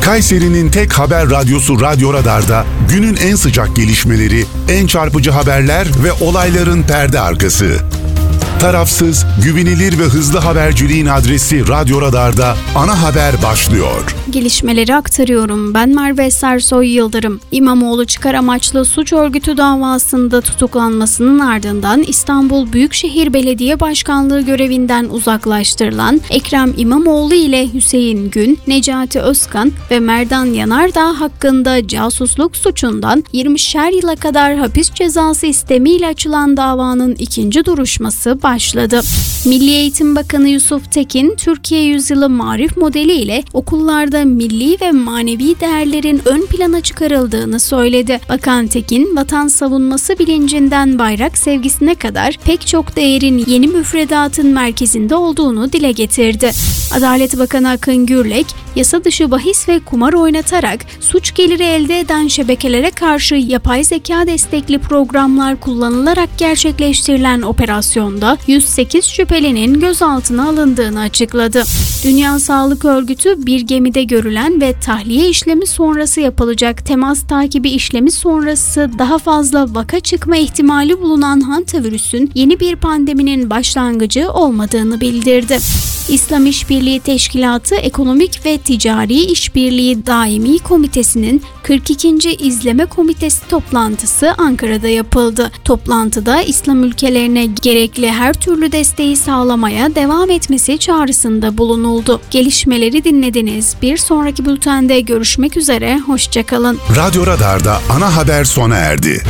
Kayseri'nin tek haber radyosu Radyo Radar'da günün en sıcak gelişmeleri, en çarpıcı haberler ve olayların perde arkası. Tarafsız, güvenilir ve hızlı haberciliğin adresi Radyo Radar'da ana haber başlıyor. Gelişmeleri aktarıyorum. Ben Merve Sersoy Yıldırım. İmamoğlu çıkar amaçlı suç örgütü davasında tutuklanmasının ardından İstanbul Büyükşehir Belediye Başkanlığı görevinden uzaklaştırılan Ekrem İmamoğlu ile Hüseyin Gün, Necati Özkan ve Merdan Yanardağ hakkında casusluk suçundan 20'şer yıla kadar hapis cezası istemiyle açılan davanın ikinci duruşması başladı. Milli Eğitim Bakanı Yusuf Tekin, Türkiye Yüzyılı Marif modeli ile okullarda milli ve manevi değerlerin ön plana çıkarıldığını söyledi. Bakan Tekin, vatan savunması bilincinden bayrak sevgisine kadar pek çok değerin yeni müfredatın merkezinde olduğunu dile getirdi. Adalet Bakanı Akın Gürlek, yasa dışı bahis ve kumar oynatarak suç geliri elde eden şebekelere karşı yapay zeka destekli programlar kullanılarak gerçekleştirilen operasyonda 108 şüphelinin gözaltına alındığını açıkladı. Dünya Sağlık Örgütü, bir gemide görülen ve tahliye işlemi sonrası yapılacak temas takibi işlemi sonrası daha fazla vaka çıkma ihtimali bulunan hantavirüsün yeni bir pandeminin başlangıcı olmadığını bildirdi. İslam İşbirliği Teşkilatı Ekonomik ve Ticari İşbirliği Daimi Komitesi'nin 42. İzleme Komitesi toplantısı Ankara'da yapıldı. Toplantıda İslam ülkelerine gerekli her türlü desteği sağlamaya devam etmesi çağrısında bulunuldu. Gelişmeleri dinlediniz. Bir sonraki bültende görüşmek üzere. Hoşçakalın. Radyo Radar'da ana haber sona erdi.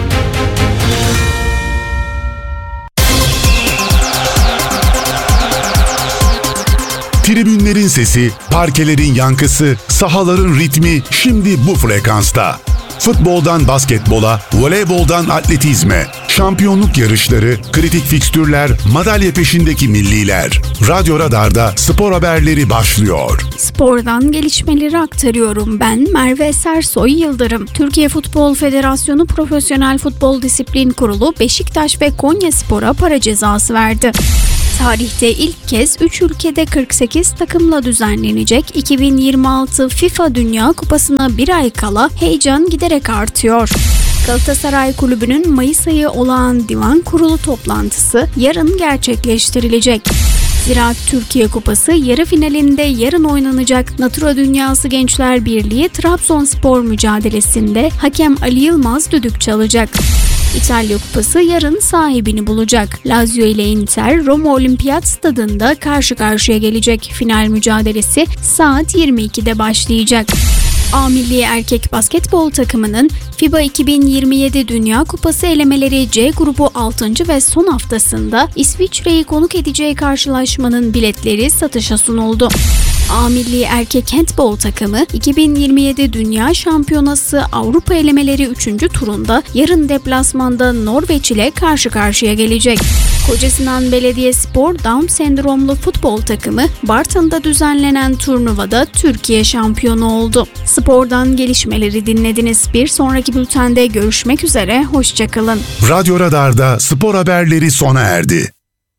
Tribünlerin sesi, parkelerin yankısı, sahaların ritmi şimdi bu frekansta. Futboldan basketbola, voleyboldan atletizme, şampiyonluk yarışları, kritik fikstürler, madalya peşindeki milliler. Radyo Radar'da spor haberleri başlıyor. Spordan gelişmeleri aktarıyorum. Ben Merve Sersoy Yıldırım. Türkiye Futbol Federasyonu Profesyonel Futbol Disiplin Kurulu Beşiktaş ve Konyaspor'a para cezası verdi. Tarihte ilk kez 3 ülkede 48 takımla düzenlenecek 2026 FIFA Dünya Kupası'na bir ay kala heyecan giderek artıyor. Galatasaray Kulübü'nün Mayıs ayı olağan divan kurulu toplantısı yarın gerçekleştirilecek. Ziraat Türkiye Kupası yarı finalinde yarın oynanacak Natura Dünyası Gençler Birliği Trabzonspor mücadelesinde hakem Ali Yılmaz düdük çalacak. İtalya Kupası yarın sahibini bulacak. Lazio ile Inter, Roma Olimpiyat Stadında karşı karşıya gelecek. Final mücadelesi saat 22'de başlayacak. A Milli Erkek Basketbol takımının FIBA 2027 Dünya Kupası elemeleri C grubu 6. ve son haftasında İsviçre'yi konuk edeceği karşılaşmanın biletleri satışa sunuldu. A Milli Erkek Handbol takımı 2027 Dünya Şampiyonası Avrupa elemeleri 3. turunda yarın deplasmanda Norveç ile karşı karşıya gelecek. Kocasinan Belediyespor Down sendromlu futbol takımı Bartın'da düzenlenen turnuvada Türkiye şampiyonu oldu. Spordan gelişmeleri dinlediniz. Bir sonraki bültende görüşmek üzere. Hoşçakalın. Radyo Radar'da spor haberleri sona erdi.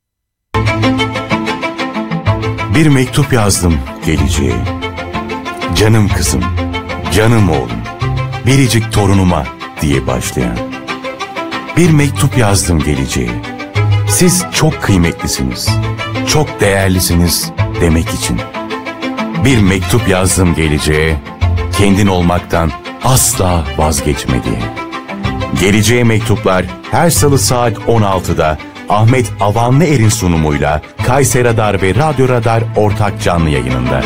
Bir mektup yazdım geleceğe. Canım kızım, canım oğlum, biricik torunuma diye başlayan. Bir mektup yazdım geleceğe. Siz çok kıymetlisiniz, çok değerlisiniz demek için. Bir mektup yazdım geleceğe, kendin olmaktan asla vazgeçme diye. Geleceğe mektuplar her salı saat 16'da Ahmet Avanlıer'in sunumuyla Kayseri Radar ve Radyo Radar ortak canlı yayınında.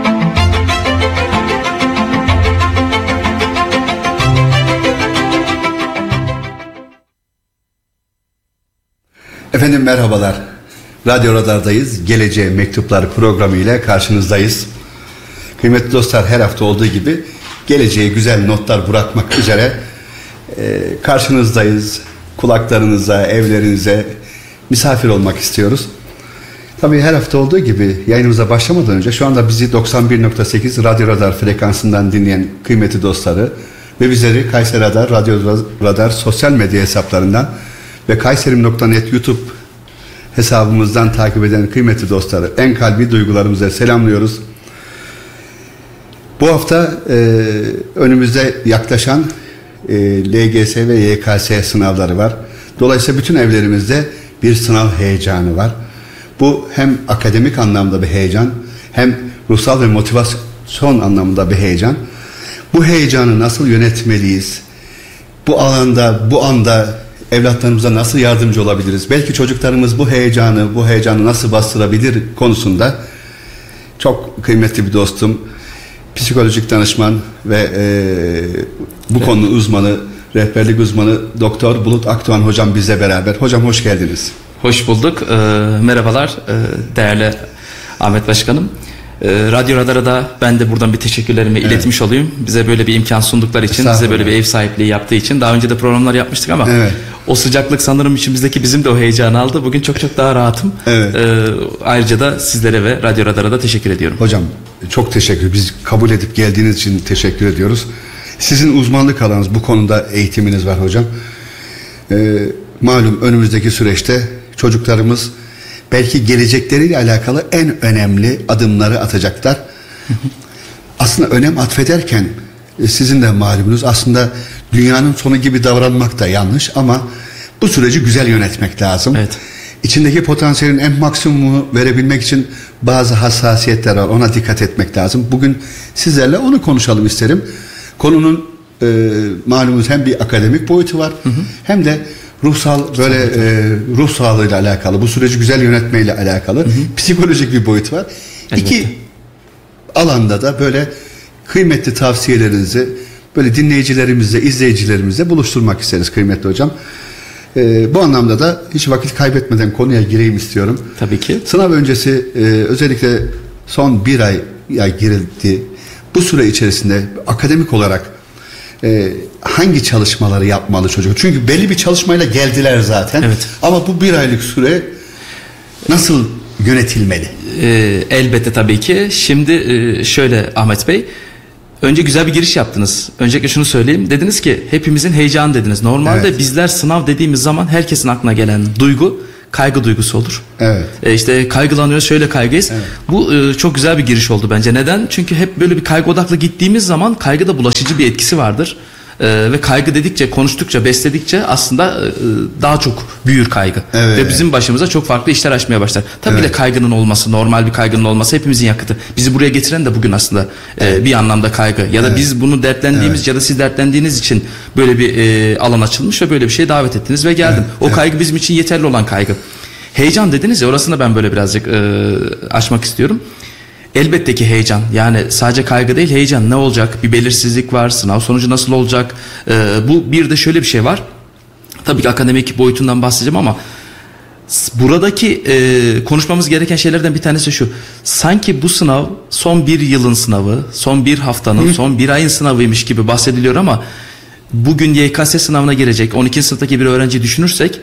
Efendim merhabalar. Radyo Radar'dayız. Geleceğe Mektuplar programı ile karşınızdayız. Kıymetli dostlar, her hafta olduğu gibi geleceğe güzel notlar bırakmak üzere karşınızdayız. Kulaklarınıza, evlerinize misafir olmak istiyoruz. Tabii her hafta olduğu gibi yayınımıza başlamadan önce şu anda bizi 91.8 Radyo Radar frekansından dinleyen kıymetli dostları ve bizleri Kayseri Radar, Radyo Radar sosyal medya hesaplarından ve kayserim.net YouTube hesabımızdan takip eden kıymetli dostları en kalbi duygularımızla selamlıyoruz. Bu hafta önümüzde yaklaşan LGS ve YKS sınavları var. Dolayısıyla bütün evlerimizde bir sınav heyecanı var. Bu hem akademik anlamda bir heyecan, hem ruhsal ve motivasyon anlamında bir heyecan. Bu heyecanı nasıl yönetmeliyiz? Bu anda evlatlarımıza nasıl yardımcı olabiliriz? Belki çocuklarımız bu heyecanı nasıl bastırabilir konusunda çok kıymetli bir dostum, psikolojik danışman ve bu konunun uzmanı, rehberlik uzmanı Doktor Bulut Akdoğan hocam bizle beraber. Hocam hoş geldiniz. Hoş bulduk. Merhabalar değerli Ahmet Başkanım. Radyo Radar'a da ben de buradan bir teşekkürlerimi iletmiş olayım. Bize böyle bir imkan sundukları için, bize böyle bir ev sahipliği yaptığı için. Daha önce de programlar yapmıştık ama o sıcaklık sanırım içimizdeki bizim de o heyecanı aldı. Bugün çok daha rahatım. Ayrıca da sizlere ve Radyo Radar'a da teşekkür ediyorum. Hocam çok teşekkür. Biz kabul edip geldiğiniz için teşekkür ediyoruz. Sizin uzmanlık alanınız, bu konuda eğitiminiz var hocam. Malum önümüzdeki süreçte çocuklarımız belki gelecekleriyle alakalı en önemli adımları atacaklar. Aslında önem atfederken sizin de malumunuz aslında dünyanın sonu gibi davranmak da yanlış ama bu süreci güzel yönetmek lazım. Evet. İçindeki potansiyelin en maksimumunu verebilmek için bazı hassasiyetler var. Ona dikkat etmek lazım. Bugün sizlerle onu konuşalım isterim. Konunun malumunuz hem bir akademik boyutu var, hem de ruhsal ruh sağlığıyla alakalı, bu süreci güzel yönetmeyle alakalı psikolojik bir boyut var. Elbette. İki alanda da böyle kıymetli tavsiyelerinizi böyle dinleyicilerimizle, izleyicilerimizle buluşturmak isteriz kıymetli hocam. Bu anlamda da hiç vakit kaybetmeden konuya gireyim istiyorum. Tabii ki. Sınav öncesi özellikle son bir aya girildi. Bu süre içerisinde akademik olarak hangi çalışmaları yapmalı çocuk? Çünkü belli bir çalışmayla geldiler zaten. Evet. Ama bu bir aylık süre nasıl yönetilmeli? Elbette tabii ki. Şimdi şöyle Ahmet Bey, önce güzel bir giriş yaptınız. Öncelikle şunu söyleyeyim. Dediniz ki hepimizin heyecanı dediniz. Normalde bizler sınav dediğimiz zaman herkesin aklına gelen duygu kaygı duygusu olur. Evet. İşte kaygılanıyoruz, şöyle kaygıyız. Evet. Bu çok güzel bir giriş oldu bence. Neden? Çünkü hep böyle bir kaygı odaklı gittiğimiz zaman kaygıda bulaşıcı bir etkisi vardır. Ve kaygı dedikçe, konuştukça, besledikçe aslında daha çok büyür kaygı. Evet. Ve bizim başımıza çok farklı işler açmaya başlar. Tabii de kaygının olması, normal bir kaygının olması hepimizin yakıtı. Bizi buraya getiren de bugün aslında bir anlamda kaygı. Ya da biz bunu dertlendiğimiz ya da siz dertlendiğiniz için böyle bir alan açılmış ve böyle bir şeye davet ettiniz ve geldim. O kaygı bizim için yeterli olan kaygı. Heyecan dediniz ya, orasını ben böyle birazcık açmak istiyorum. Elbette ki heyecan, yani sadece kaygı değil, heyecan. Ne olacak? Bir belirsizlik var, sınav sonucu nasıl olacak? Bu bir de şöyle bir şey var. Tabii ki akademik boyutundan bahsedeceğim ama buradaki konuşmamız gereken şeylerden bir tanesi şu. Sanki bu sınav son bir yılın sınavı, son bir haftanın, son bir ayın sınavıymış gibi bahsediliyor ama bugün YKS sınavına girecek 12. sınıftaki bir öğrenci düşünürsek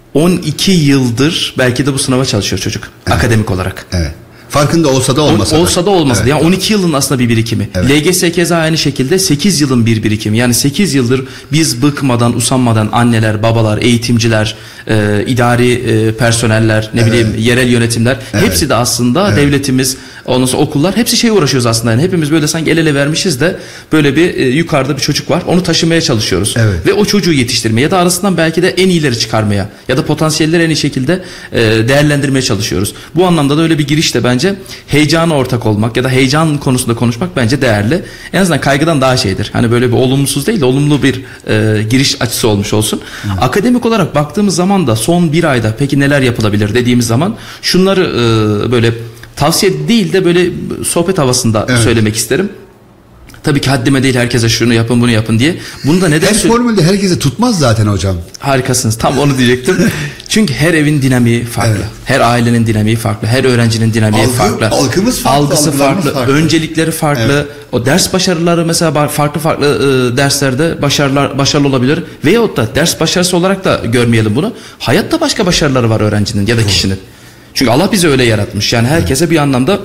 12 yıldır belki de bu sınava çalışıyor çocuk, akademik olarak. Evet. Farkında olsa da olmasa da. Olsa da olmasa da. Yani 12 yılın aslında bir birikimi. Evet. LGS keza aynı şekilde 8 yılın bir birikimi. Yani 8 yıldır biz bıkmadan, usanmadan anneler, babalar, eğitimciler, idari personeller, bileyim yerel yönetimler, hepsi de aslında devletimiz, ondan sonra okullar, hepsi uğraşıyoruz aslında. Yani hepimiz böyle sanki el ele vermişiz de böyle bir yukarıda bir çocuk var. Onu taşımaya çalışıyoruz. Evet. Ve o çocuğu yetiştirmeye ya da arasından belki de en iyileri çıkarmaya ya da potansiyelleri en iyi şekilde değerlendirmeye çalışıyoruz. Bu anlamda da öyle bir giriş de bence heyecana ortak olmak ya da heyecan konusunda konuşmak bence değerli. En azından kaygıdan daha şeydir. Hani böyle bir olumsuz değil de olumlu bir giriş açısı olmuş olsun. Akademik olarak baktığımız zaman da son bir ayda peki neler yapılabilir dediğimiz zaman şunları böyle tavsiye değil de böyle sohbet havasında söylemek isterim. Tabii ki haddime değil herkese şunu yapın bunu yapın diye. Bunu da neden her formülde herkese tutmaz zaten hocam. Harikasınız. Tam onu diyecektim. Çünkü her evin dinamiği farklı. Evet. Her ailenin dinamiği farklı. Her öğrencinin dinamiği farklı. Algımız farklı. Algısı farklı. Öncelikleri farklı. Evet. O ders başarıları mesela farklı derslerde başarılı olabilir. Veyahut da ders başarısı olarak da görmeyelim bunu. Hayatta başka başarıları var öğrencinin ya da kişinin. Çünkü Allah bizi öyle yaratmış. Yani herkese bir anlamda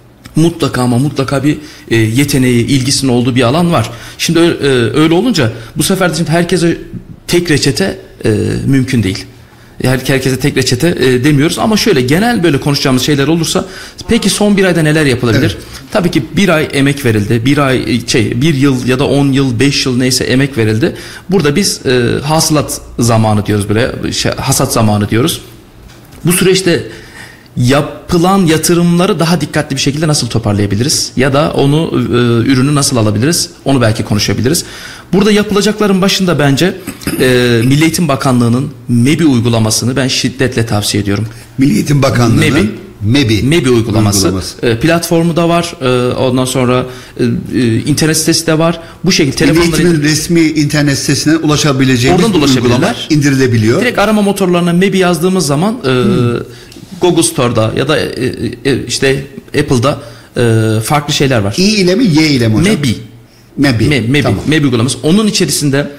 mutlaka bir yeteneği, ilgisinin olduğu bir alan var. Şimdi öyle olunca bu sefer de şimdi herkese tek reçete mümkün değil. Herkese tek reçete demiyoruz ama şöyle genel böyle konuşacağımız şeyler olursa peki son bir ayda neler yapılabilir? Evet. Tabii ki bir ay emek verildi. Bir yıl ya da 10 yıl 5 yıl neyse emek verildi. Burada biz hasılat zamanı diyoruz buraya. Hasat zamanı diyoruz. Bu süreçte yapılan yatırımları daha dikkatli bir şekilde nasıl toparlayabiliriz? Ya da ürünü nasıl alabiliriz? Onu belki konuşabiliriz. Burada yapılacakların başında bence Milli Eğitim Bakanlığı'nın MEBİ uygulamasını ben şiddetle tavsiye ediyorum. Milli Eğitim Bakanlığı'nın MEBİ uygulaması. Platformu da var. Ondan sonra internet sitesi de var. Bu şekilde Milli Eğitim'in resmi internet sitesine ulaşabileceğimiz uygulamalar indirilebiliyor. Direkt arama motorlarına MEBİ yazdığımız zaman Google Store'da ya da işte Apple'da farklı şeyler var. İ ile mi Y ile mi hocam? MEBİ. Tamam. MEBİ uygulaması. Onun içerisinde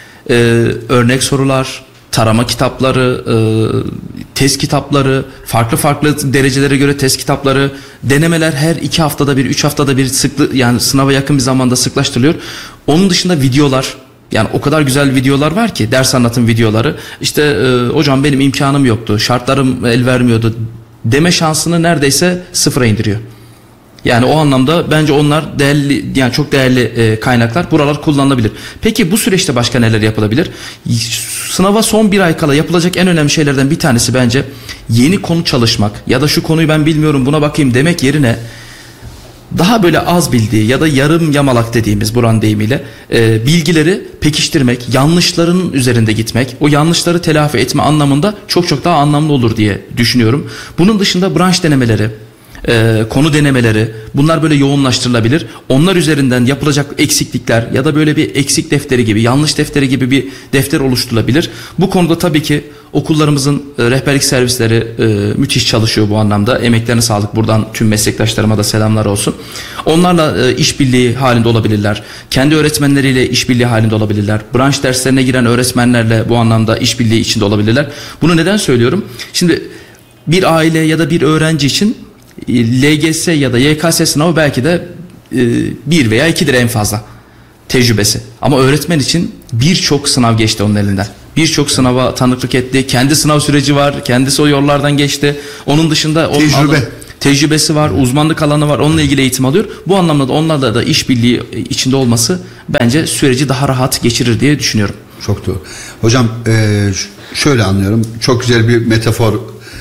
örnek sorular, tarama kitapları, test kitapları, farklı derecelere göre test kitapları, denemeler her 2 haftada bir, 3 haftada bir yani sınava yakın bir zamanda sıklaştırılıyor. Onun dışında videolar, yani o kadar güzel videolar var ki, ders anlatım videoları. İşte hocam benim imkanım yoktu, şartlarım el vermiyordu deme şansını neredeyse sıfıra indiriyor. Yani o anlamda bence onlar değerli, yani çok değerli kaynaklar. Buralar kullanılabilir. Peki bu süreçte başka neler yapılabilir? Sınava son bir ay kala yapılacak en önemli şeylerden bir tanesi bence yeni konu çalışmak ya da şu konuyu ben bilmiyorum buna bakayım demek yerine daha böyle az bildiği ya da yarım yamalak dediğimiz buranın deyimiyle bilgileri pekiştirmek, yanlışların üzerinde gitmek, o yanlışları telafi etme anlamında çok daha anlamlı olur diye düşünüyorum. Bunun dışında branş denemeleri, konu denemeleri, bunlar böyle yoğunlaştırılabilir. Onlar üzerinden yapılacak eksiklikler ya da böyle bir eksik defteri gibi, yanlış defteri gibi bir defter oluşturulabilir. Bu konuda tabii ki okullarımızın rehberlik servisleri müthiş çalışıyor bu anlamda. Emeklerine sağlık, buradan tüm meslektaşlarıma da selamlar olsun. Onlarla işbirliği halinde olabilirler. Kendi öğretmenleriyle işbirliği halinde olabilirler. Branş derslerine giren öğretmenlerle bu anlamda işbirliği içinde olabilirler. Bunu neden söylüyorum? Şimdi bir aile ya da bir öğrenci için LGS ya da YKS sınavı belki de 1 veya 2'dir en fazla tecrübesi. Ama öğretmen için birçok sınav geçti onun elinden. Birçok sınava tanıklık etti. Kendi sınav süreci var. Kendisi o yollardan geçti. Onun dışında tecrübesi var, uzmanlık alanı var. Onunla ilgili eğitim alıyor. Bu anlamda da onlarla da işbirliği içinde olması bence süreci daha rahat geçirir diye düşünüyorum. Çok doğru. Hocam şöyle anlıyorum. Çok güzel bir metafor,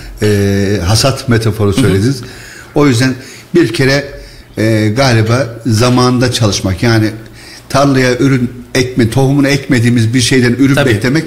hasat metaforu söylediniz. O yüzden bir kere galiba zamanında çalışmak, yani tarlaya ürün tohumunu ekmediğimiz bir şeyden ürün beklemek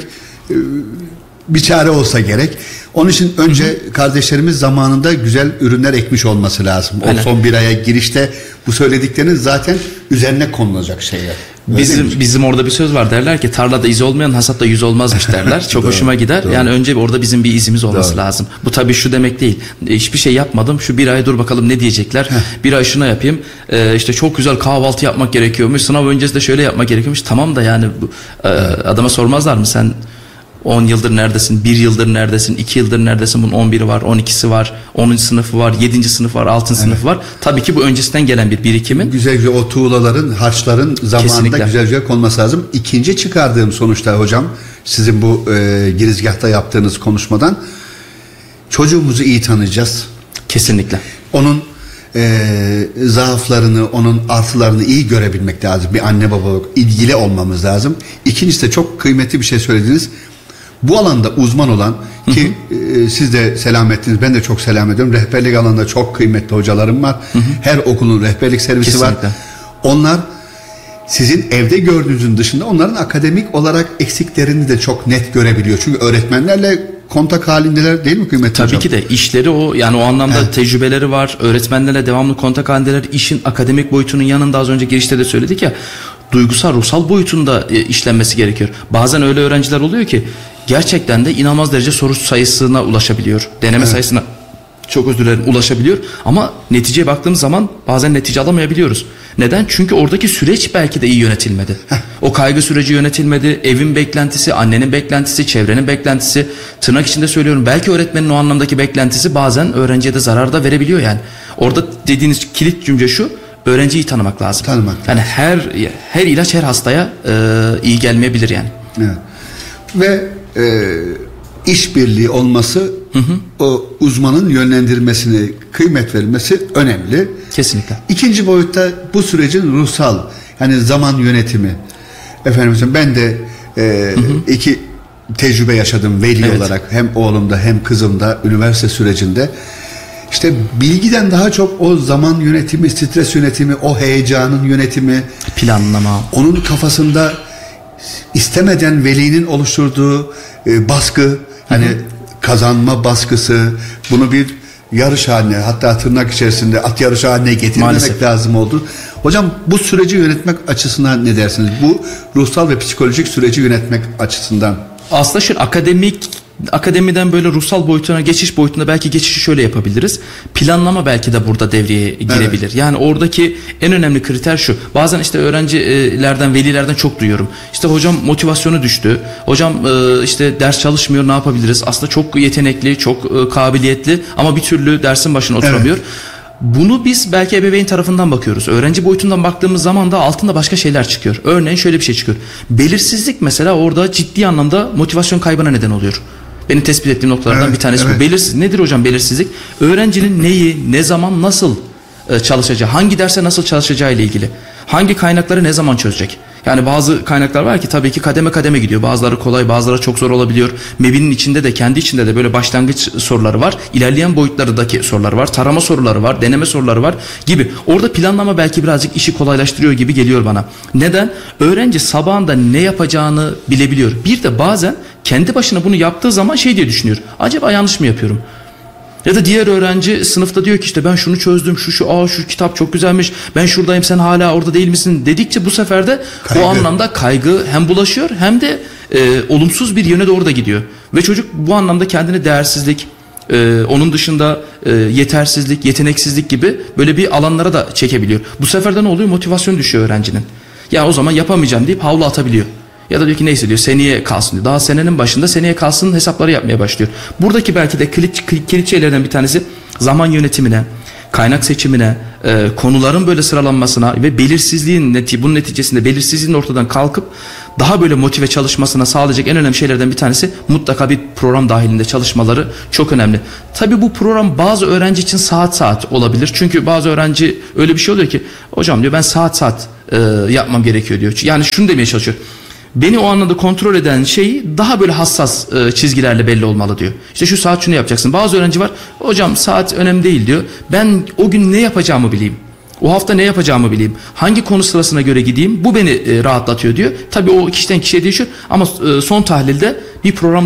bir çare olsa gerek. Onun için önce kardeşlerimiz zamanında güzel ürünler ekmiş olması lazım. O son bir aya girişte bu söyledikleriniz zaten üzerine konulacak şeyler. Bizim orada bir söz var, derler ki tarlada iz olmayan hasatta yüz olmazmış derler. Çok hoşuma gider. Doğru. Yani önce orada bizim bir izimiz olması lazım. Bu tabii şu demek değil. Hiçbir şey yapmadım. Şu bir ay dur bakalım ne diyecekler. Bir ay şuna yapayım. İşte çok güzel kahvaltı yapmak gerekiyormuş. Sınav öncesi de şöyle yapmak gerekiyormuş. Tamam da yani adama sormazlar mı sen 10 yıldır neredesin, 1 yıldır neredesin, 2 yıldır neredesin, bunun 11'i var, 12'si var, 10. sınıfı var, 7. sınıfı var, 6. sınıfı var. Tabii ki bu öncesinden gelen bir birikimin. Güzelce o tuğlaların, harçların zamanında güzelce konması lazım. İkinci çıkardığım sonuçta hocam, sizin bu girizgahta yaptığınız konuşmadan çocuğumuzu iyi tanıyacağız. Kesinlikle. Onun zaaflarını, onun artılarını iyi görebilmek lazım. Bir anne baba ilgili olmamız lazım. İkincisi de çok kıymetli bir şey söylediniz. Bu alanda uzman olan ki siz de selam ettiniz, ben de çok selam ediyorum. Rehberlik alanında çok kıymetli hocalarım var. Her okulun rehberlik servisi kesinlikle var. Onlar sizin evde gördüğünüzün dışında onların akademik olarak eksiklerini de çok net görebiliyor. Çünkü öğretmenlerle kontak halindeler değil mi kıymetli Tabii hocam? Ki de işleri o, yani o anlamda tecrübeleri var. Öğretmenlerle devamlı kontak halindeler. İşin akademik boyutunun yanında az önce girişte de söyledik ya, duygusal, ruhsal boyutunda işlenmesi gerekiyor. Bazen öyle öğrenciler oluyor ki gerçekten de inanılmaz derece soru sayısına ulaşabiliyor. Deneme sayısına ulaşabiliyor. Ama neticeye baktığımız zaman bazen netice alamayabiliyoruz. Neden? Çünkü oradaki süreç belki de iyi yönetilmedi. O kaygı süreci yönetilmedi. Evin beklentisi, annenin beklentisi, çevrenin beklentisi, tırnak içinde söylüyorum, belki öğretmenin o anlamdaki beklentisi bazen öğrenciye de zarar da verebiliyor yani. Orada dediğiniz kilit cümle şu: öğrenciyi tanımak lazım. Yani her ilaç her hastaya iyi gelmeyebilir yani. Evet. Ve işbirliği olması, o uzmanın yönlendirmesine kıymet verilmesi önemli. Kesinlikle. İkinci boyutta bu sürecin ruhsal, yani zaman yönetimi. Efendim ben de iki tecrübe yaşadım veli olarak, hem oğlumda hem kızımda üniversite sürecinde. İşte bilgiden daha çok o zaman yönetimi, stres yönetimi, o heyecanın yönetimi, planlama. Onun kafasında istemeden velinin oluşturduğu baskı, hani kazanma baskısı, bunu bir yarış haline, hatta tırnak içerisinde at yarışı haline getirmemek lazım oldu. Hocam bu süreci yönetmek açısından ne dersiniz? Bu ruhsal ve psikolojik süreci yönetmek açısından. Aslında şu akademiden böyle ruhsal boyutuna, geçiş boyutuna belki geçişi şöyle yapabiliriz. Planlama belki de burada devreye girebilir. Evet. Yani oradaki en önemli kriter şu. Bazen işte öğrencilerden, velilerden çok duyuyorum. İşte hocam motivasyonu düştü. Hocam işte ders çalışmıyor, ne yapabiliriz? Aslında çok yetenekli, çok kabiliyetli ama bir türlü dersin başına oturamıyor. Evet. Bunu biz belki ebeveyn tarafından bakıyoruz. Öğrenci boyutundan baktığımız zaman da altında başka şeyler çıkıyor. Örneğin şöyle bir şey çıkıyor. Belirsizlik mesela orada ciddi anlamda motivasyon kaybına neden oluyor. Benim tespit ettiğim noktalardan bir tanesi bu. Belirsiz. Nedir hocam belirsizlik? Öğrencinin neyi, ne zaman, nasıl çalışacağı, hangi derse nasıl çalışacağı ile ilgili. Hangi kaynakları ne zaman çözecek? Yani bazı kaynaklar var ki tabii ki kademe kademe gidiyor. Bazıları kolay, bazıları çok zor olabiliyor. MEB'nin içinde de, kendi içinde de böyle başlangıç soruları var. İlerleyen boyutlardaki sorular var. Tarama soruları var, deneme soruları var gibi. Orada planlama belki birazcık işi kolaylaştırıyor gibi geliyor bana. Neden? Öğrenci sabahında ne yapacağını bilebiliyor. Bir de bazen kendi başına bunu yaptığı zaman şey diye düşünüyor. Acaba yanlış mı yapıyorum? Ya da diğer öğrenci sınıfta diyor ki işte ben şunu çözdüm, şu kitap çok güzelmiş, ben şuradayım sen hala orada değil misin dedikçe bu sefer de o anlamda kaygı hem bulaşıyor hem de olumsuz bir yöne doğru da gidiyor. Ve çocuk bu anlamda kendini değersizlik, onun dışında yetersizlik, yeteneksizlik gibi böyle bir alanlara da çekebiliyor. Bu sefer de ne oluyor? Motivasyon düşüyor öğrencinin. Ya o zaman yapamayacağım deyip havlu atabiliyor. Ya da diyor ki neyse diyor seneye kalsın diyor. Daha senenin başında seneye kalsın hesapları yapmaya başlıyor. Buradaki belki de kilit şeylerden bir tanesi zaman yönetimine, kaynak seçimine, konuların böyle sıralanmasına ve belirsizliğin bunun neticesinde belirsizliğin ortadan kalkıp daha böyle motive çalışmasına sağlayacak en önemli şeylerden bir tanesi mutlaka bir program dahilinde çalışmaları çok önemli. Tabii bu program bazı öğrenci için saat olabilir. Çünkü bazı öğrenci öyle bir şey oluyor ki hocam diyor ben saat yapmam gerekiyor diyor. Yani şunu demeye çalışıyor. Beni o anlamda kontrol eden şeyi daha böyle hassas çizgilerle belli olmalı diyor. İşte şu saat şunu yapacaksın. Bazı öğrenci var. Hocam saat önemli değil diyor. Ben o gün ne yapacağımı bileyim. O hafta ne yapacağımı bileyim. Hangi konu sırasına göre gideyim. Bu beni rahatlatıyor diyor. Tabii o kişiden kişiye değişiyor. Ama son tahlilde bir program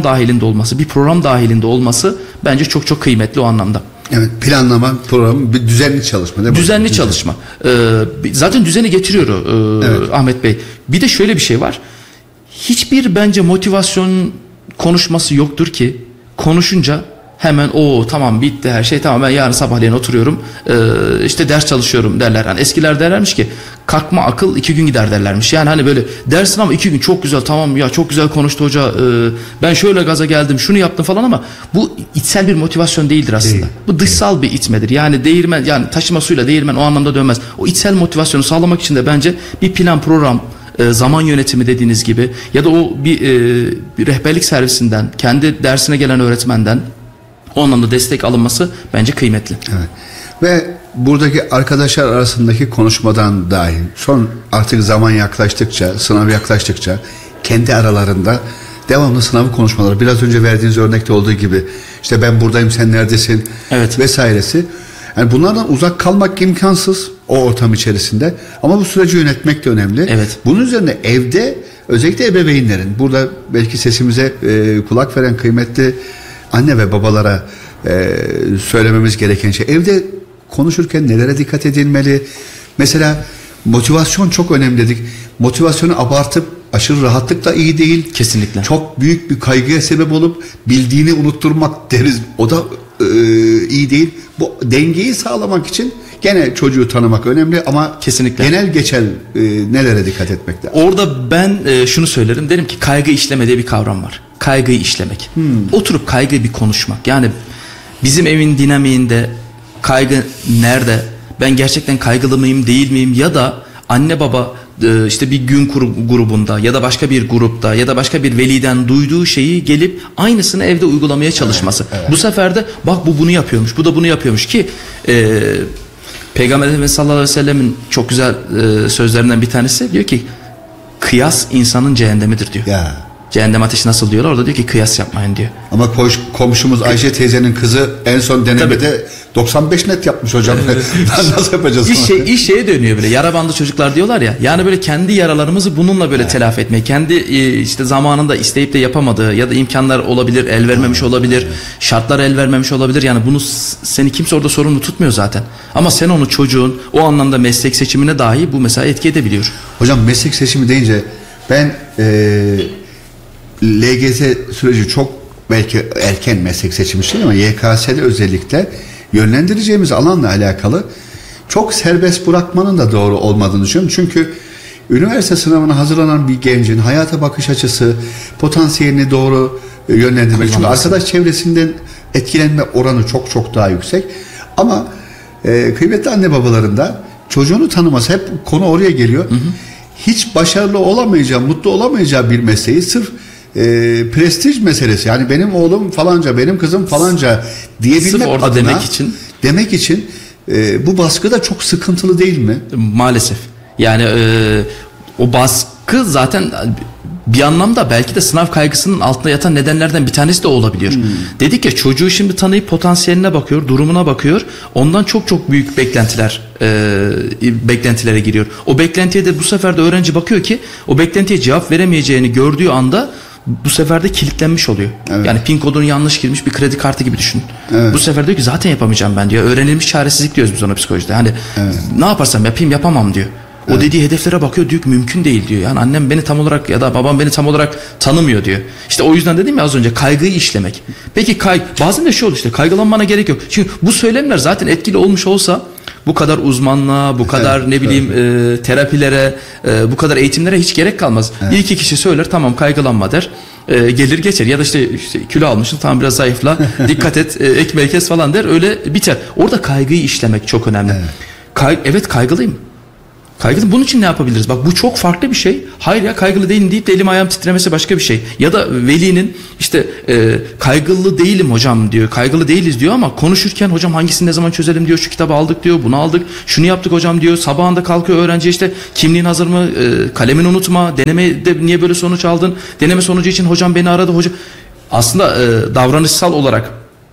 dahilinde olması bence çok çok kıymetli o anlamda. Evet, planlama, program, bir düzenli çalışma değil mi? Düzenli çalışma. Zaten düzeni getiriyor Ahmet Bey. Bir de şöyle bir şey var. Hiçbir bence motivasyon konuşması yoktur ki konuşunca hemen tamam bitti her şey tamam ben yarın sabahleyin oturuyorum işte ders çalışıyorum derler. Yani eskiler derlermiş ki kalkma akıl 2 gün gider derlermiş. Yani hani böyle dersin ama 2 gün çok güzel tamam ya çok güzel konuştu hoca ben şöyle gaza geldim şunu yaptım falan ama bu içsel bir motivasyon değildir aslında. Değil. Bu dışsal bir itmedir. Yani değirmen yani taşıma suyla değirmen o anlamda dönmez. O içsel motivasyonu sağlamak için de bence bir plan program zaman yönetimi dediğiniz gibi ya da o bir rehberlik servisinden kendi dersine gelen öğretmenden o anlamda destek alınması bence kıymetli. Evet. Ve buradaki arkadaşlar arasındaki konuşmadan dahi son artık zaman yaklaştıkça sınav yaklaştıkça kendi aralarında devamlı sınav konuşmaları biraz önce verdiğiniz örnekte olduğu gibi işte ben buradayım sen neredesin vesairesi. Yani bunlardan uzak kalmak imkansız o ortam içerisinde ama bu süreci yönetmek de önemli. Evet. Bunun üzerine evde özellikle ebeveynlerin burada belki sesimize kulak veren kıymetli anne ve babalara söylememiz gereken şey evde konuşurken nelere dikkat edilmeli? Mesela motivasyon çok önemli dedik. Motivasyonu abartıp aşırı rahatlık da iyi değil. Kesinlikle. Çok büyük bir kaygıya sebep olup bildiğini unutturmak deriz. O da iyi değil. Bu dengeyi sağlamak için gene çocuğu tanımak önemli ama kesinlikle genel geçer nelere dikkat etmek lazım. Orada ben şunu söylerim derim ki kaygı işleme diye bir kavram var. Kaygıyı işlemek. Oturup kaygıyı bir konuşmak. Yani bizim evin dinamiğinde kaygı nerede? Ben gerçekten kaygılı mıyım değil miyim? Ya da anne baba işte bir gün grubunda ya da başka bir grupta ya da başka bir veliden duyduğu şeyi gelip aynısını evde uygulamaya çalışması. Evet. Bu sefer de bak bu bunu yapıyormuş, bu da bunu yapıyormuş ki Peygamber Efendimiz sallallahu aleyhi ve sellemin çok güzel sözlerinden bir tanesi diyor ki kıyas insanın cehennemidir diyor. Ya. Cehennem ateşi nasıl diyorlar? Orada diyor ki kıyas yapmayın diyor. Ama komşumuz Ayşe teyzenin kızı en son denemede tabii 95 net yapmış hocam. Nasıl yapacağız? İş şeye dönüyor böyle. Yara bandı çocuklar diyorlar ya. Yani böyle kendi yaralarımızı bununla böyle telafi etmeye. Kendi işte zamanında isteyip de yapamadığı ya da imkanlar olabilir, el vermemiş olabilir. Şartlar el vermemiş olabilir. Yani bunu seni kimse orada sorumlu tutmuyor zaten. Ama sen onu çocuğun o anlamda meslek seçimine dahi bu mesela etki edebiliyor. Hocam meslek seçimi deyince ben LGS süreci çok belki erken meslek seçimi için ama YKS'de özellikle yönlendireceğimiz alanla alakalı çok serbest bırakmanın da doğru olmadığını düşünüyorum. Çünkü üniversite sınavına hazırlanan bir gencin hayata bakış açısı, potansiyelini doğru yönlendirmek. Çünkü arkadaş çevresinden etkilenme oranı çok çok daha yüksek. Ama kıymetli anne babalarında çocuğunu tanıması, hep konu oraya geliyor. Hı hı. Hiç başarılı olamayacağı, mutlu olamayacağı bir mesleği sırf prestij meselesi, yani benim oğlum falanca, benim kızım falanca diyebilmek orada adına demek için bu baskı da çok sıkıntılı değil mi? Maalesef. Yani o baskı zaten bir anlamda belki de sınav kaygısının altında yatan nedenlerden bir tanesi de olabiliyor. Dedik ya, çocuğu şimdi tanıyıp potansiyeline bakıyor, durumuna bakıyor. Ondan çok çok büyük beklentilere giriyor. O beklentiye de bu sefer de öğrenci bakıyor ki o beklentiye cevap veremeyeceğini gördüğü anda bu sefer de kilitlenmiş oluyor. Evet. Yani pin kodunu yanlış girmiş bir kredi kartı gibi düşün. Evet. Bu sefer diyor ki zaten yapamayacağım ben diyor. Öğrenilmiş çaresizlik diyoruz biz ona psikolojide. Hani ne yaparsam yapayım yapamam diyor. O dediği hedeflere bakıyor, diyor ki mümkün değil diyor. Yani annem beni tam olarak ya da babam beni tam olarak tanımıyor diyor. İşte o yüzden dedim ya az önce, kaygıyı işlemek. Peki bazen de şey olur, işte kaygılanmana gerek yok. Çünkü bu söylemler zaten etkili olmuş olsa bu kadar uzmanlığa, bu kadar terapilere, bu kadar eğitimlere hiç gerek kalmaz. Bir iki kişi söyler, tamam kaygılanma der. Gelir geçer, ya da işte kilo almışsın, tamam biraz zayıfla, dikkat et, ekmeği kes falan der, öyle biter. Orada kaygıyı işlemek çok önemli. Evet kaygılıyım. Kaygılı. Bunun için ne yapabiliriz? Bak bu çok farklı bir şey. Hayır ya kaygılı değilim deyip de elim ayağım titremesi başka bir şey. Ya da velinin işte kaygılı değilim hocam diyor. Kaygılı değiliz diyor ama konuşurken hocam hangisini ne zaman çözelim diyor. Şu kitabı aldık diyor. Bunu aldık. Şunu yaptık hocam diyor. Sabahında kalkıyor öğrenci, işte kimliğin hazır mı? Kalemini unutma. Denemede niye böyle sonuç aldın? Deneme sonucu için hocam beni aradı hocam. Aslında davranışsal olarak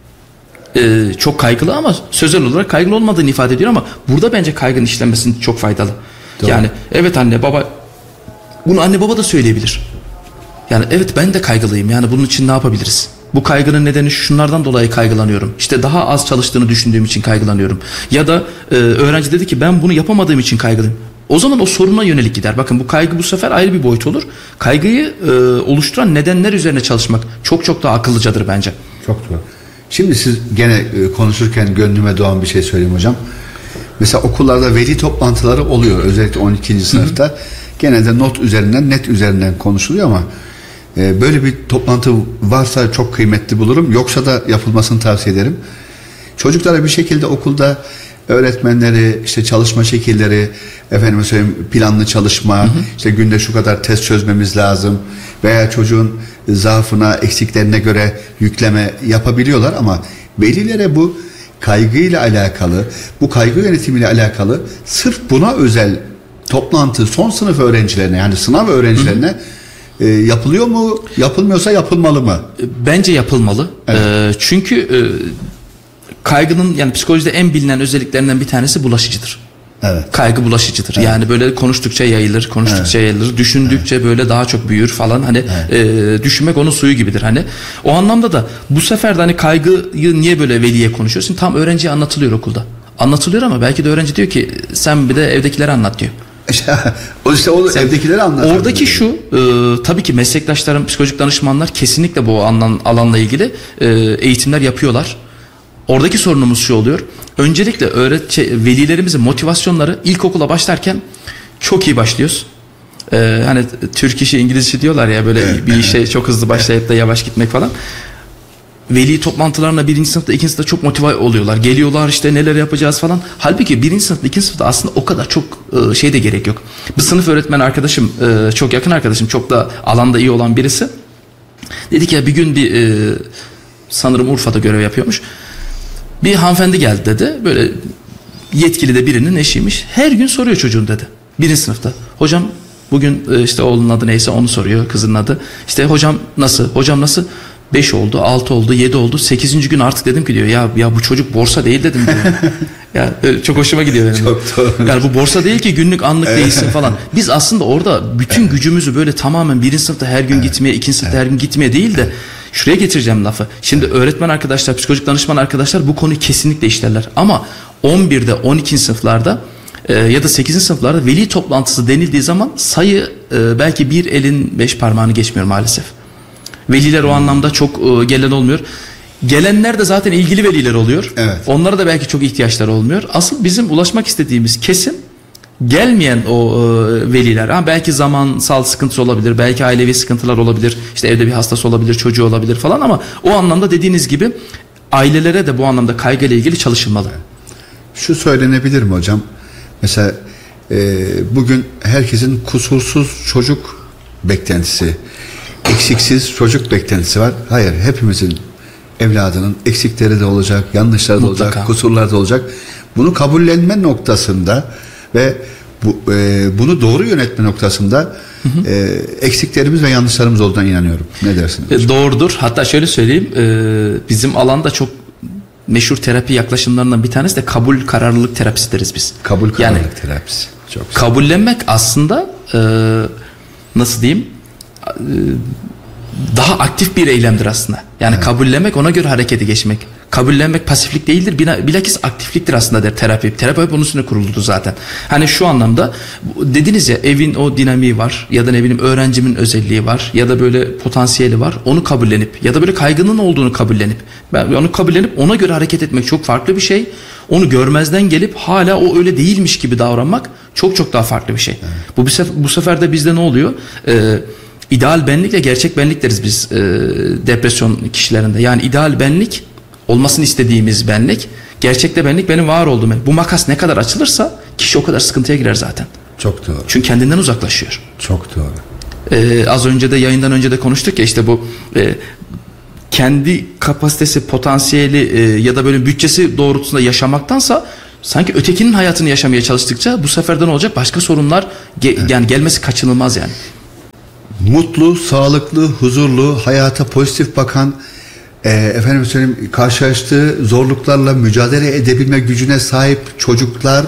çok kaygılı ama sözel olarak kaygılı olmadığını ifade ediyor, ama burada bence kaygının işlenmesi çok faydalı. Doğru. Yani evet anne baba, bunu anne baba da söyleyebilir. Yani evet ben de kaygılıyım, yani bunun için ne yapabiliriz? Bu kaygının nedeni şunlardan dolayı kaygılanıyorum. İşte daha az çalıştığını düşündüğüm için kaygılanıyorum. Ya da öğrenci dedi ki ben bunu yapamadığım için kaygılıyım. O zaman o soruna yönelik gider. Bakın bu kaygı bu sefer ayrı bir boyut olur. Kaygıyı oluşturan nedenler üzerine çalışmak çok çok daha akıllıcadır bence. Çok doğru. Şimdi siz gene konuşurken gönlüme doğan bir şey söyleyeyim hocam. Mesela okullarda veli toplantıları oluyor. Özellikle 12. sınıfta. Genelde not üzerinden, net üzerinden konuşuluyor ama böyle bir toplantı varsa çok kıymetli bulurum. Yoksa da yapılmasını tavsiye ederim. Çocuklara bir şekilde okulda öğretmenleri, işte çalışma şekilleri, efendime söyleyeyim planlı çalışma, işte günde şu kadar test çözmemiz lazım veya çocuğun zaafına, eksiklerine göre yükleme yapabiliyorlar ama velilere bu kaygıyla alakalı, bu kaygı yönetimiyle alakalı sırf buna özel toplantı son sınıf öğrencilerine, yani sınav öğrencilerine yapılıyor mu? Yapılmıyorsa yapılmalı mı? Bence yapılmalı. Evet. Çünkü kaygının, yani psikolojide en bilinen özelliklerinden bir tanesi bulaşıcıdır. Evet. Kaygı bulaşıcıdır. Evet. Yani böyle konuştukça yayılır, düşündükçe böyle daha çok büyür falan. Hani düşünmek onun suyu gibidir. Hani o anlamda da bu sefer de hani kaygıyı niye böyle veliye konuşuyorsun? Tam öğrenciye anlatılıyor okulda. Anlatılıyor ama belki de öğrenci diyor ki sen bir de evdekilere anlat diyor. İşte o evdekilere anlat. Oradaki şu, tabii ki meslektaşlarım, psikolojik danışmanlar kesinlikle bu alanla ilgili eğitimler yapıyorlar. Oradaki sorunumuz şu oluyor. Öncelikle velilerimizin motivasyonları ilkokula başlarken çok iyi başlıyoruz. Hani Türk işi İngiliz işi diyorlar ya, böyle bir işe çok hızlı başlayıp da yavaş gitmek falan. veli toplantılarına birinci sınıfta, ikinci sınıfta çok motive oluyorlar. Geliyorlar işte neler yapacağız falan. Halbuki birinci sınıfta, ikinci sınıfta aslında o kadar çok şey de gerek yok. Bir sınıf öğretmen arkadaşım, çok yakın arkadaşım, çok da alanda iyi olan birisi. Dedi ki ya bir gün bir sanırım Urfa'da görev yapıyormuş. Bir hanımefendi geldi dedi. Böyle yetkili de birinin eşiymiş. Her gün soruyor çocuğun dedi. Birinci sınıfta. Hocam bugün işte oğlunun adı neyse onu soruyor, kızının adı. İşte hocam nasıl? Hocam nasıl? 5 oldu, 6 oldu, 7 oldu. 8. gün artık dedim ki diyor ya bu çocuk borsa değil dedim diyor. Ya çok hoşuma gidiyor benim. Çok doğru. Yani bu borsa değil ki günlük anlık değilsin falan. Biz aslında orada bütün gücümüzü böyle tamamen birinci sınıfta her gün gitmeye, ikinci sınıfta her gün gitmeye değil de şuraya getireceğim lafı. Şimdi öğretmen arkadaşlar, psikolojik danışman arkadaşlar bu konuyu kesinlikle işlerler. Ama 11'de, 12. sınıflarda ya da 8. sınıflarda veli toplantısı denildiği zaman sayı belki bir elin 5 parmağını geçmiyor maalesef. Veliler o anlamda çok gelen olmuyor. Gelenler de zaten ilgili veliler oluyor. Evet. Onlara da belki çok ihtiyaçları olmuyor. Asıl bizim ulaşmak istediğimiz kesim gelmeyen o veliler. Ha, belki zamansal sıkıntısı olabilir, belki ailevi sıkıntılar olabilir. İşte evde bir hastası olabilir, çocuğu olabilir falan ama o anlamda dediğiniz gibi ailelere de bu anlamda kaygıyla ilgili çalışılmalı. Şu söylenebilir mi hocam? Mesela bugün herkesin kusursuz çocuk beklentisi, eksiksiz çocuk beklentisi var. Hayır, hepimizin evladının eksikleri de olacak, yanlışları da olacak, kusurları da olacak. Bunu kabullenme noktasında ve bunu doğru yönetme noktasında eksiklerimiz ve yanlışlarımız olduğuna inanıyorum. Ne dersiniz? Doğrudur. Hatta şöyle söyleyeyim, bizim alanda çok meşhur terapi yaklaşımlarından bir tanesi de kabul kararlılık terapisi deriz biz. Kabul kararlılık terapisi. Çok güzel. Kabullenmek aslında nasıl diyeyim, daha aktif bir eylemdir aslında. Yani kabullenmek, ona göre harekete geçmek. Kabullenmek pasiflik değildir, bilakis aktifliktir aslında der terapi. Terapi bunun üstüne kuruldu zaten. Hani şu anlamda dediniz ya, evin o dinamiği var ya da ne bileyim öğrencimin özelliği var ya da böyle potansiyeli var. Onu kabullenip ya da böyle kaygının olduğunu kabullenip, onu kabullenip ona göre hareket etmek çok farklı bir şey. Onu görmezden gelip hala o öyle değilmiş gibi davranmak çok çok daha farklı bir şey. Evet. Bu sefer de bizde ne oluyor? İdeal benlikle gerçek benlik deriz biz depresyon kişilerinde. Yani ideal benlik, olmasını istediğimiz benlik, gerçekte benlik benim var olduğum benlik. Bu makas ne kadar açılırsa kişi o kadar sıkıntıya girer zaten. Çok doğru. Çünkü kendinden uzaklaşıyor. Çok doğru. Az önce de, yayından önce de konuştuk ya, işte bu kendi kapasitesi, potansiyeli ya da böyle bütçesi doğrultusunda yaşamaktansa sanki ötekinin hayatını yaşamaya çalıştıkça bu sefer de ne olacak? Başka sorunlar yani gelmesi kaçınılmaz yani. Mutlu, sağlıklı, huzurlu, hayata pozitif bakan, efendim söyleyeyim, karşılaştığı zorluklarla mücadele edebilme gücüne sahip çocukları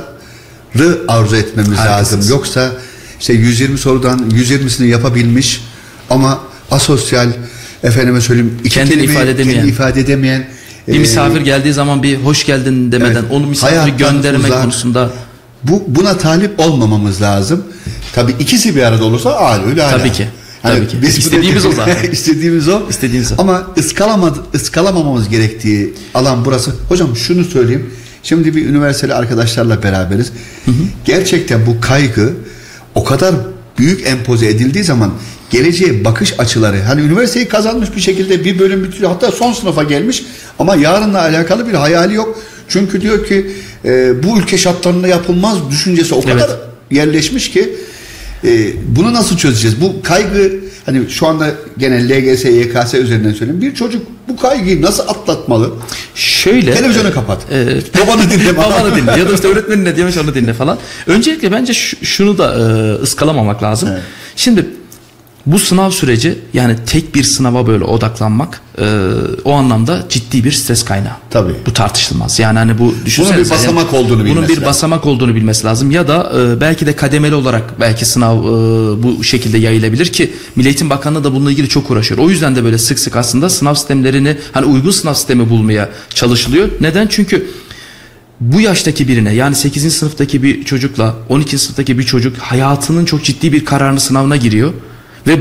arzu etmemiz lazım. Yoksa işte 120 sorudan 120'sini yapabilmiş ama asosyal, efendime söyleyeyim, kendini ifade edemeyen bir misafir geldiği zaman bir hoş geldin demeden onu misafiri gönderme konusunda buna talip olmamamız lazım. Tabii ikisi bir arada olursa öyle. Tabii ki. Yani tabii ki. Biz İstediğimiz o zaten. İstediğimiz o. Ama ıskalamamamız gerektiği alan burası. Hocam şunu söyleyeyim. Şimdi bir üniversiteli arkadaşlarla beraberiz. Gerçekten bu kaygı o kadar büyük empoze edildiği zaman geleceğe bakış açıları, hani üniversiteyi kazanmış bir şekilde bir bölüm bitiriyor, hatta son sınıfa gelmiş ama yarınla alakalı bir hayali yok. Çünkü diyor ki bu ülke şartlarında yapılmaz düşüncesi o kadar yerleşmiş ki bunu nasıl çözeceğiz? Bu kaygı, hani şu anda gene LGS, YKS üzerinden söyleyeyim. Bir çocuk bu kaygıyı nasıl atlatmalı? Şöyle. Televizyonu kapat. Babanı dinle. Babanı dinle. Ya da işte öğretmenin ne diyormuş onu dinle falan. Öncelikle bence şunu da ıskalamamak lazım. Evet. Şimdi bu sınav süreci, yani tek bir sınava böyle odaklanmak o anlamda ciddi bir stres kaynağı. Tabii. Bu tartışılmaz. Yani hani bu düşünsenize. Bunun bir basamak olduğunu bilmesi lazım. Bunun bir basamak olduğunu bilmesi lazım. Ya da belki de kademeli olarak belki sınav bu şekilde yayılabilir ki Milli Eğitim Bakanlığı da bununla ilgili çok uğraşıyor. O yüzden de böyle sık sık aslında sınav sistemlerini, hani uygun sınav sistemi bulmaya çalışılıyor. Neden? Çünkü bu yaştaki birine, yani 8. sınıftaki bir çocukla 12. sınıftaki bir çocuk hayatının çok ciddi bir kararını, sınavına giriyor. Ve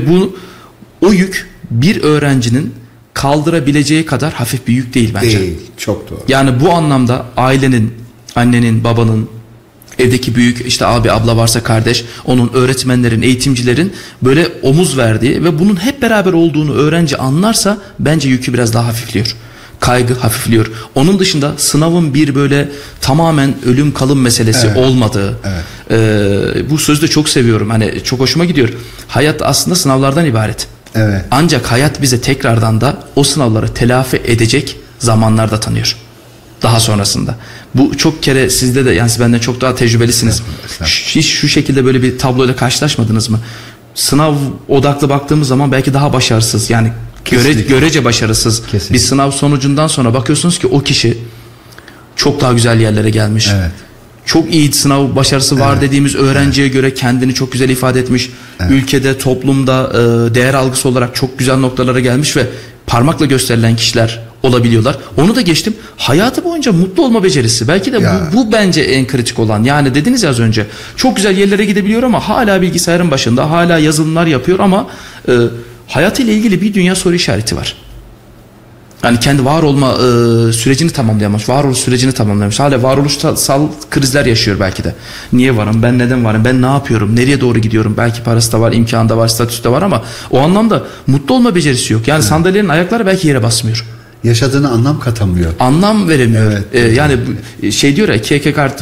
o yük bir öğrencinin kaldırabileceği kadar hafif bir yük değil bence. Değil, çok doğru. Yani bu anlamda ailenin, annenin, babanın, evdeki büyük, işte abi, abla varsa kardeş, onun, öğretmenlerin, eğitimcilerin böyle omuz verdiği ve bunun hep beraber olduğunu öğrenci anlarsa bence yükü biraz daha hafifliyor. kaygı hafifliyor. Onun dışında sınavın bir böyle tamamen ölüm kalım meselesi olmadığı. Bu sözü de çok seviyorum. Hani çok hoşuma gidiyor. Hayat aslında sınavlardan ibaret. Evet. Ancak hayat bize tekrardan da o sınavları telafi edecek zamanlarda tanıyor. Daha sonrasında. Bu çok kere sizde de, yani siz benden çok daha tecrübelisiniz. Hiç şu şekilde böyle bir tabloyla karşılaşmadınız mı? Sınav odaklı baktığımız zaman belki daha başarısız, yani görece başarısız bir sınav sonucundan sonra bakıyorsunuz ki o kişi çok daha güzel yerlere gelmiş. Evet. Çok iyi sınav başarısı var dediğimiz öğrenciye göre kendini çok güzel ifade etmiş. Ülkede, toplumda değer algısı olarak çok güzel noktalara gelmiş ve parmakla gösterilen kişiler olabiliyorlar. Onu da geçtim. Hayatı boyunca mutlu olma becerisi. Belki de bu bence en kritik olan. Yani dediniz ya az önce. Çok güzel yerlere gidebiliyor ama hala bilgisayarın başında, hala yazılımlar yapıyor ama hayatıyla ilgili bir dünya soru işareti var. Yani kendi var olma sürecini tamamlayamamış. Varoluş sürecini tamamlayamamış. Hala varoluşsal krizler yaşıyor belki de. Niye varım? Ben neden varım? Ben ne yapıyorum? Nereye doğru gidiyorum? Belki parası da var, imkanı da var, statüsü de var ama o anlamda mutlu olma becerisi yok. Yani sandalyenin ayakları belki yere basmıyor. Yaşadığına anlam katamıyor. Anlam veremiyor. Yani diyor ya, Kierkegaard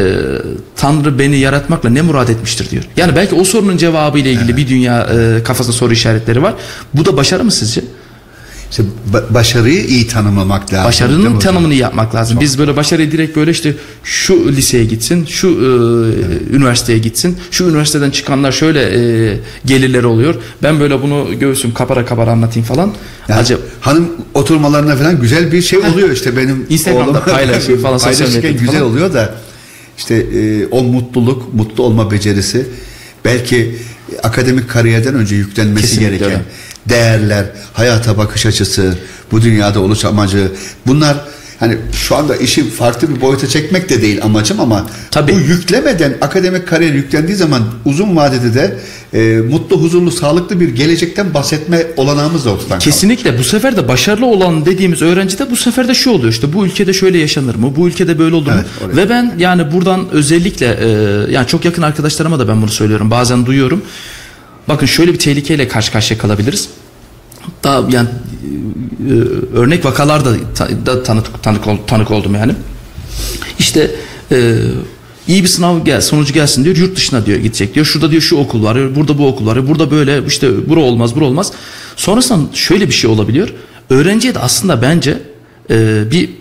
Tanrı beni yaratmakla ne murad etmiştir diyor. Yani belki o sorunun cevabı ile ilgili bir dünya kafasında soru işaretleri var. Bu da başarı mı sizce? İşte başarıyı iyi tanımlamak lazım. Başarının tanımını yapmak lazım. Çok. Biz böyle başarıyı direkt böyle işte şu liseye gitsin, şu üniversiteye gitsin, şu üniversiteden çıkanlar şöyle gelirleri oluyor. Ben böyle bunu göğsüm kapara anlatayım falan. Yani hanım oturmalarına falan güzel bir şey oluyor işte benim Instagram'da paylaşıyor falan, sosyal medyada güzel falan oluyor da işte o mutluluk, mutlu olma becerisi belki akademik kariyerden önce yüklenmesi kesinlikle gereken öyle. Değerler, hayata bakış açısı, bu dünyada oluş amacı, bunlar hani şu anda işi farklı bir boyuta çekmek de değil amacım ama tabii. Bu yüklemeden akademik kariyer yüklendiği zaman uzun vadede de mutlu, huzurlu, sağlıklı bir gelecekten bahsetme olanağımız da ortadan kesinlikle kalmış. Bu sefer de başarılı olan dediğimiz öğrenci de bu sefer de şu oluyor, işte bu ülkede şöyle yaşanır mı, bu ülkede böyle olur mu? Oraya. Ve ben yani buradan özellikle yani çok yakın arkadaşlarıma da ben bunu söylüyorum, bazen duyuyorum. Bakın şöyle bir tehlikeyle karşı karşıya kalabiliriz. Daha yani örnek vakalar da tanık oldum yani. İşte iyi bir sınav sonucu gelsin diyor, yurt dışına diyor gidecek diyor. Şurada diyor şu okul var, burada bu okul var, burada böyle işte bura olmaz. Sonrasında şöyle bir şey olabiliyor. Öğrenciye de aslında bence bir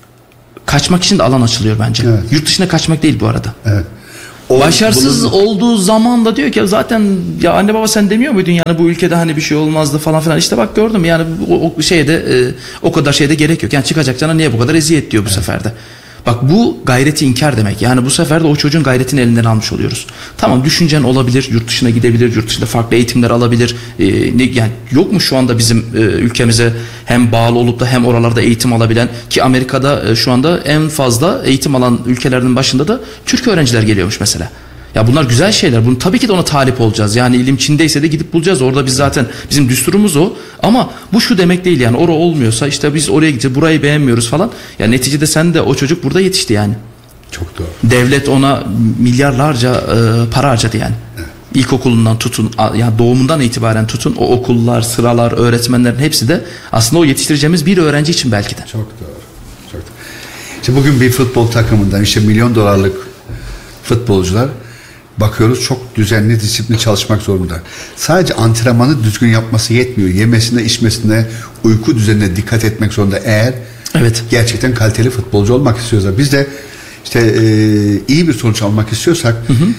kaçmak için de alan açılıyor bence. Evet. Yurt dışına kaçmak değil bu arada. Evet. Başarısız olduğu zaman da diyor ki zaten ya anne baba sen demiyor muydun yani bu ülkede hani bir şey olmazdı falan filan, işte bak gördüm yani o şeyde o kadar şeyde gerek yok yani çıkacak cana niye bu kadar eziyet diyor bu sefer de. Bak bu gayreti inkar demek. Yani bu sefer de o çocuğun gayretini elinden almış oluyoruz. Tamam, düşüncen olabilir, yurt dışına gidebilir, yurt dışında farklı eğitimler alabilir. Yani yok mu şu anda bizim ülkemize hem bağlı olup da hem oralarda eğitim alabilen, ki Amerika'da şu anda en fazla eğitim alan ülkelerinin başında da Türk öğrenciler geliyormuş mesela. Ya bunlar güzel şeyler. Bunu tabii ki de ona talip olacağız. Yani ilim Çin'deyse de gidip bulacağız. Orada biz zaten bizim düsturumuz o. Ama bu şu demek değil yani. Orada olmuyorsa işte biz oraya gideceğiz. Burayı beğenmiyoruz falan. Ya neticede sen de o çocuk burada yetişti yani. Çok doğru. Devlet ona milyarlarca para harcadı yani. Evet. İlkokulundan tutun, yani doğumundan itibaren tutun, o okullar, sıralar, öğretmenlerin hepsi de aslında o yetiştireceğimiz bir öğrenci için belki de. Çok doğru. Çok doğru. İşte bugün bir futbol takımından işte milyon dolarlık futbolcular bakıyoruz çok düzenli, disiplinli çalışmak zorunda. Sadece antrenmanı düzgün yapması yetmiyor. Yemesine, içmesine, uyku düzenine dikkat etmek zorunda eğer gerçekten kaliteli futbolcu olmak istiyorsa. Biz de işte iyi bir sonuç almak istiyorsak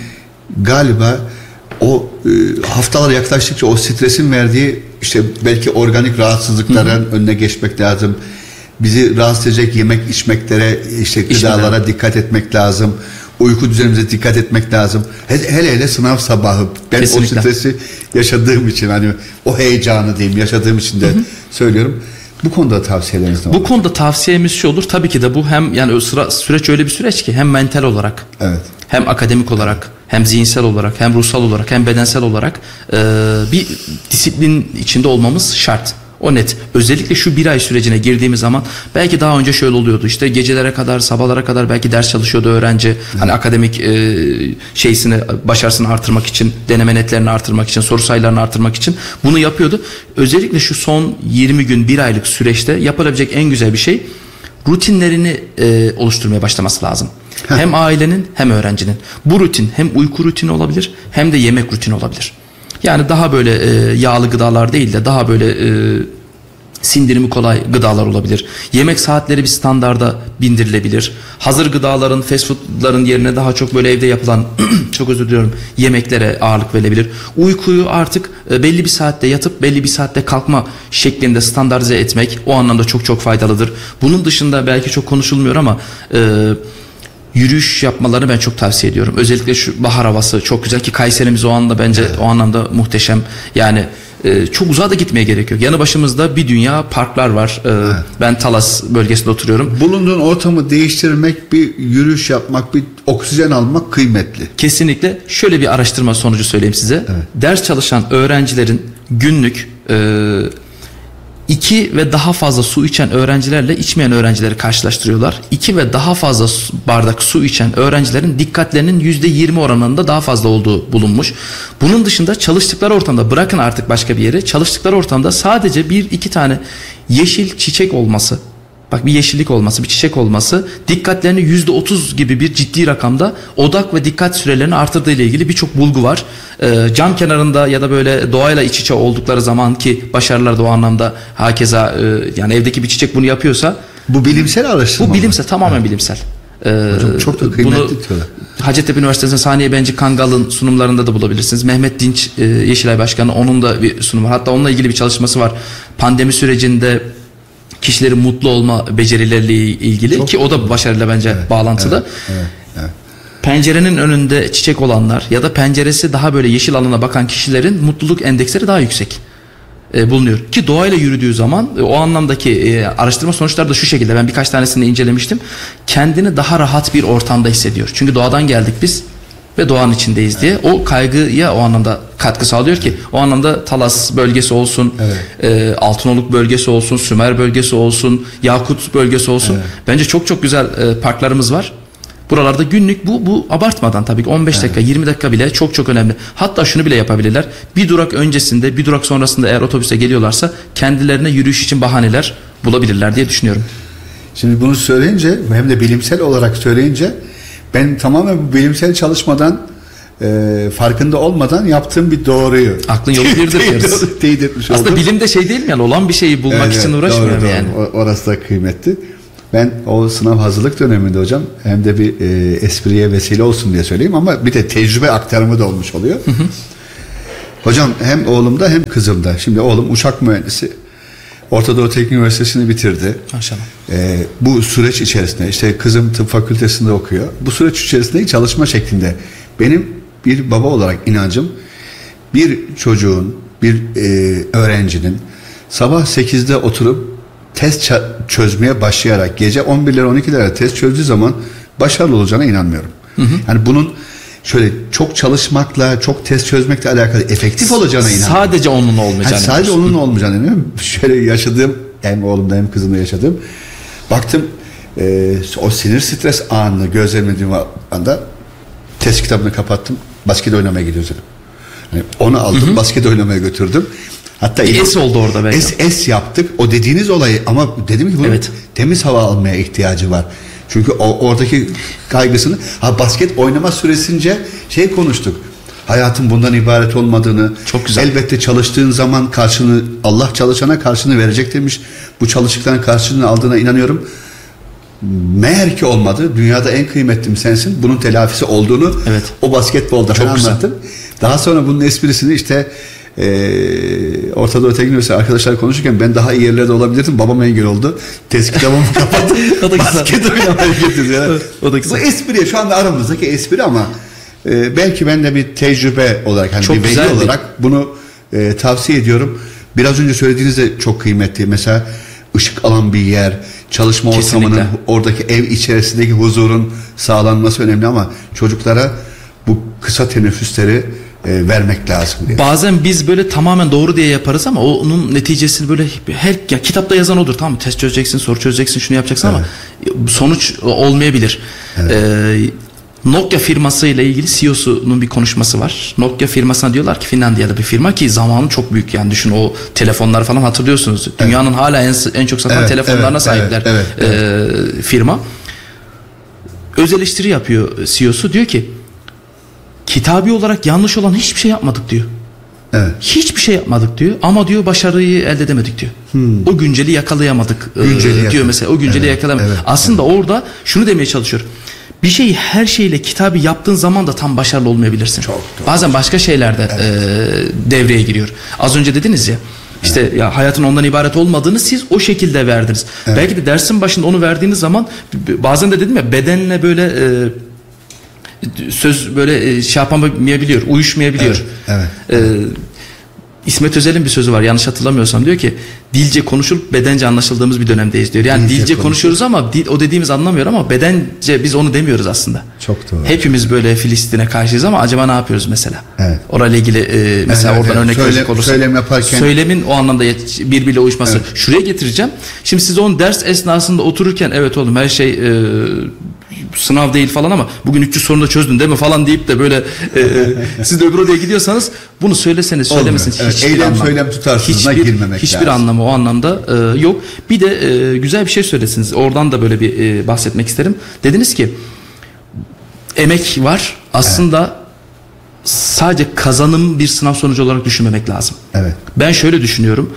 galiba o haftalar yaklaştıkça o stresin verdiği işte belki organik rahatsızlıkların önüne geçmek lazım. Bizi rahatsız edecek yemek içmeklere, işte gıdalara dikkat etmek lazım. Uyku düzenimize dikkat etmek lazım. Hele sınav sabahı. Ben kesinlikle o stresi yaşadığım için, hani o heyecanı diyeyim yaşadığım için de söylüyorum. Bu konuda tavsiyeleriniz ne olur? Bu konuda tavsiyemiz şu olur. Tabii ki de bu hem yani süreç öyle bir süreç ki hem mental olarak, hem akademik olarak, hem zihinsel olarak, hem ruhsal olarak, hem bedensel olarak bir disiplin içinde olmamız şart. O net. Özellikle şu bir ay sürecine girdiğimiz zaman belki daha önce şöyle oluyordu. İşte gecelere kadar, sabahlara kadar belki ders çalışıyordu öğrenci. Hani akademik başarısını artırmak için, deneme netlerini artırmak için, soru sayılarını artırmak için bunu yapıyordu. Özellikle şu son 20 gün, bir aylık süreçte yapılabilecek en güzel bir şey, rutinlerini oluşturmaya başlaması lazım. Hem ailenin hem öğrencinin. Bu rutin hem uyku rutini olabilir hem de yemek rutini olabilir. Yani daha böyle yağlı gıdalar değil de daha böyle sindirimi kolay gıdalar olabilir. Yemek saatleri bir standarda bindirilebilir. Hazır gıdaların, fast foodların yerine daha çok böyle evde yapılan çok özür diliyorum, yemeklere ağırlık verilebilir. Uykuyu artık belli bir saatte yatıp belli bir saatte kalkma şeklinde standartize etmek o anlamda çok çok faydalıdır. Bunun dışında belki çok konuşulmuyor ama yürüyüş yapmalarını ben çok tavsiye ediyorum. Özellikle şu bahar havası çok güzel ki Kayserimiz o anda bence o anlamda muhteşem. Yani çok uzağa da gitmeye gerek yok. Yanı başımızda bir dünya parklar var. Ben Talas bölgesinde oturuyorum. Bulunduğun ortamı değiştirmek, bir yürüyüş yapmak, bir oksijen almak kıymetli. Kesinlikle. Şöyle bir araştırma sonucu söyleyeyim size. Evet. Ders çalışan öğrencilerin günlük 2 ve daha fazla su içen öğrencilerle içmeyen öğrencileri karşılaştırıyorlar. 2 ve daha fazla bardak su içen öğrencilerin dikkatlerinin %20 oranında daha fazla olduğu bulunmuş. Bunun dışında çalıştıkları ortamda, bırakın artık başka bir yere, çalıştıkları ortamda sadece 1-2 tane yeşil çiçek olması, bak bir yeşillik olması, bir çiçek olması dikkatlerini %30 gibi bir ciddi rakamda odak ve dikkat sürelerini artırdığı ile ilgili birçok bulgu var. Cam kenarında ya da böyle doğayla iç içe oldukları zaman ki başarılar da o anlamda hakeza yani evdeki bir çiçek bunu yapıyorsa. Bu bilimsel araştırma. Bu bilimsel, tamamen bilimsel. Hocam çok da kıymetli diyorlar. Hacettepe Üniversitesi'nin Saniye Benci Kangal'ın sunumlarında da bulabilirsiniz. Mehmet Dinç Yeşilay Başkanı, onun da bir sunumu var. Hatta onunla ilgili bir çalışması var. Pandemi sürecinde kişilerin mutlu olma becerileriyle ilgili çok ki o da başarıyla bence bağlantılı. Evet. Pencerenin önünde çiçek olanlar ya da penceresi daha böyle yeşil alana bakan kişilerin mutluluk endeksleri daha yüksek bulunuyor. Ki doğayla yürüdüğü zaman o anlamdaki araştırma sonuçları da şu şekilde, ben birkaç tanesini incelemiştim. Kendini daha rahat bir ortamda hissediyor. Çünkü doğadan geldik biz ve doğanın içindeyiz diye. O kaygıya o anlamda katkı sağlıyor ki o anlamda Talas bölgesi olsun, Altınoluk bölgesi olsun, Sümer bölgesi olsun, Yakut bölgesi olsun. Bence çok çok güzel parklarımız var. Buralarda günlük bu abartmadan tabii ki 15 dakika 20 dakika bile çok çok önemli. Hatta şunu bile yapabilirler. Bir durak öncesinde, bir durak sonrasında eğer otobüse geliyorlarsa kendilerine yürüyüş için bahaneler bulabilirler diye düşünüyorum. Şimdi bunu söyleyince, hem de bilimsel olarak söyleyince, ben tamamen bu bilimsel çalışmadan farkında olmadan yaptığım bir doğruyu aklın yolu birdir diyoruz. Teyit etmiş oldum. Aslında bilim de şey değil mi yani, olan bir şeyi bulmak için uğraşmıyor doğru, yani. Orası da kıymetli. Ben o sınav hazırlık döneminde hocam hem de bir espriye vesile olsun diye söyleyeyim ama bir de tecrübe aktarımı da olmuş oluyor. Hocam hem oğlumda hem kızımda. Şimdi oğlum uçak mühendisi. Orta Doğu Teknik Üniversitesi'ni bitirdi. Maşallah. Bu süreç içerisinde işte kızım tıp fakültesinde okuyor. Bu süreç içerisinde çalışma şeklinde benim bir baba olarak inancım, bir çocuğun, bir öğrencinin sabah 8'de oturup test çözmeye başlayarak gece 11'lere 12'lere test çözdüğü zaman başarılı olacağına inanmıyorum. Yani bunun şöyle çok çalışmakla, çok test çözmekle alakalı efektif olacağına inanıyorum. Sadece onun olmayacağını. Sadece onun olmayacağını inanıyorum. Şöyle yaşadığım, hem oğlumda hem kızımda yaşadığım. Baktım o sinir stres anını gözlemlediğim anda test kitabını kapattım. Basket oynamaya gidiyoruz dedim. Yani onu aldım, basket oynamaya götürdüm. Hatta es oldu orada belki. Es yaptık. O dediğiniz olayı ama dedim ki bunun temiz hava almaya ihtiyacı var. Çünkü oradaki kaygısını basket oynama süresince konuştuk. Hayatın bundan ibaret olmadığını, çok güzel. Elbette çalıştığın zaman karşını, Allah çalışana karşını verecek demiş. Bu çalıştıkların karşılığını aldığına inanıyorum. Meğer ki olmadı. Dünyada en kıymetlim sensin. Bunun telafisi olduğunu o basketbolda çok anlattım. Daha sonra bunun esprisini işte Orta Doğu Teknik Üniversitesi arkadaşlar konuşurken ben daha iyi yerlerde olabilirdim. Babam engel oldu. Test kitabımı kapattı. Basket oynamaya getirdi. Yani. Bu espri şu anda aramızdaki espri ama belki ben de bir tecrübe olarak hani bir veli olarak bunu tavsiye ediyorum. Biraz önce söylediğiniz de çok kıymetli. Mesela ışık alan bir yer, çalışma ortamının, oradaki ev içerisindeki huzurun sağlanması önemli ama çocuklara bu kısa teneffüsleri vermek lazım diye. Bazen biz böyle tamamen doğru diye yaparız ama onun neticesi böyle ya kitapta yazan odur, tamam mı? Test çözeceksin, soru çözeceksin, şunu yapacaksın ama sonuç olmayabilir. Nokia firması ile ilgili CEO'sunun bir konuşması var. Nokia firmasına diyorlar ki, Finlandiya'da bir firma ki zamanı çok büyük, yani düşün, o telefonlar falan hatırlıyorsunuz. Dünyanın hala en çok satan telefonlarına sahipler firma. Öz eleştiri yapıyor CEO'su, diyor ki kitabi olarak yanlış olan hiçbir şey yapmadık diyor. Evet. Hiçbir şey yapmadık diyor ama diyor başarıyı elde edemedik diyor. O günceli yakalayamadık diyor mesela. O günceli yakalayamadık. Aslında orada şunu demeye çalışıyor. Bir şeyi her şeyle kitabı yaptığın zaman da tam başarılı olmayabilirsin. Bazen başka şeyler de devreye giriyor. Az önce dediniz ya, işte ya hayatın ondan ibaret olmadığını siz o şekilde verdiniz. Belki de dersin başında onu verdiğiniz zaman, bazen de dedim ya, bedenle böyle söz böyle şey yapamayabiliyor, uyuşmayabiliyor. İsmet Özel'in bir sözü var, yanlış hatırlamıyorsam, diyor ki dilce konuşulup bedence anlaşıldığımız bir dönemdeyiz diyor. Yani dilce konuşuyoruz ama o dediğimiz anlamıyor ama bedence biz onu demiyoruz aslında. Çok doğru. Hepimiz böyle Filistin'e karşıyız ama acaba ne yapıyoruz mesela? Orayla ilgili mesela oradan örnek verecek olursak. Söylem yaparken. Söylemin o anlamda birbiriyle uyuşması. Şuraya getireceğim. Şimdi siz onun ders esnasında otururken evet oğlum her şey sınav değil falan ama bugün 300 sorunu da çözdün değil mi falan deyip de böyle siz de öbür odaya gidiyorsanız bunu söyleseniz söylemesiniz hiçbir anlamı. Söylem tutarsızına girmemek hiçbir lazım. Anlamı o anlamda yok. Bir de güzel bir şey söylesiniz. Oradan da böyle bir bahsetmek isterim. Dediniz ki emek var. Aslında sadece kazanım bir sınav sonucu olarak düşünmemek lazım. Ben şöyle düşünüyorum.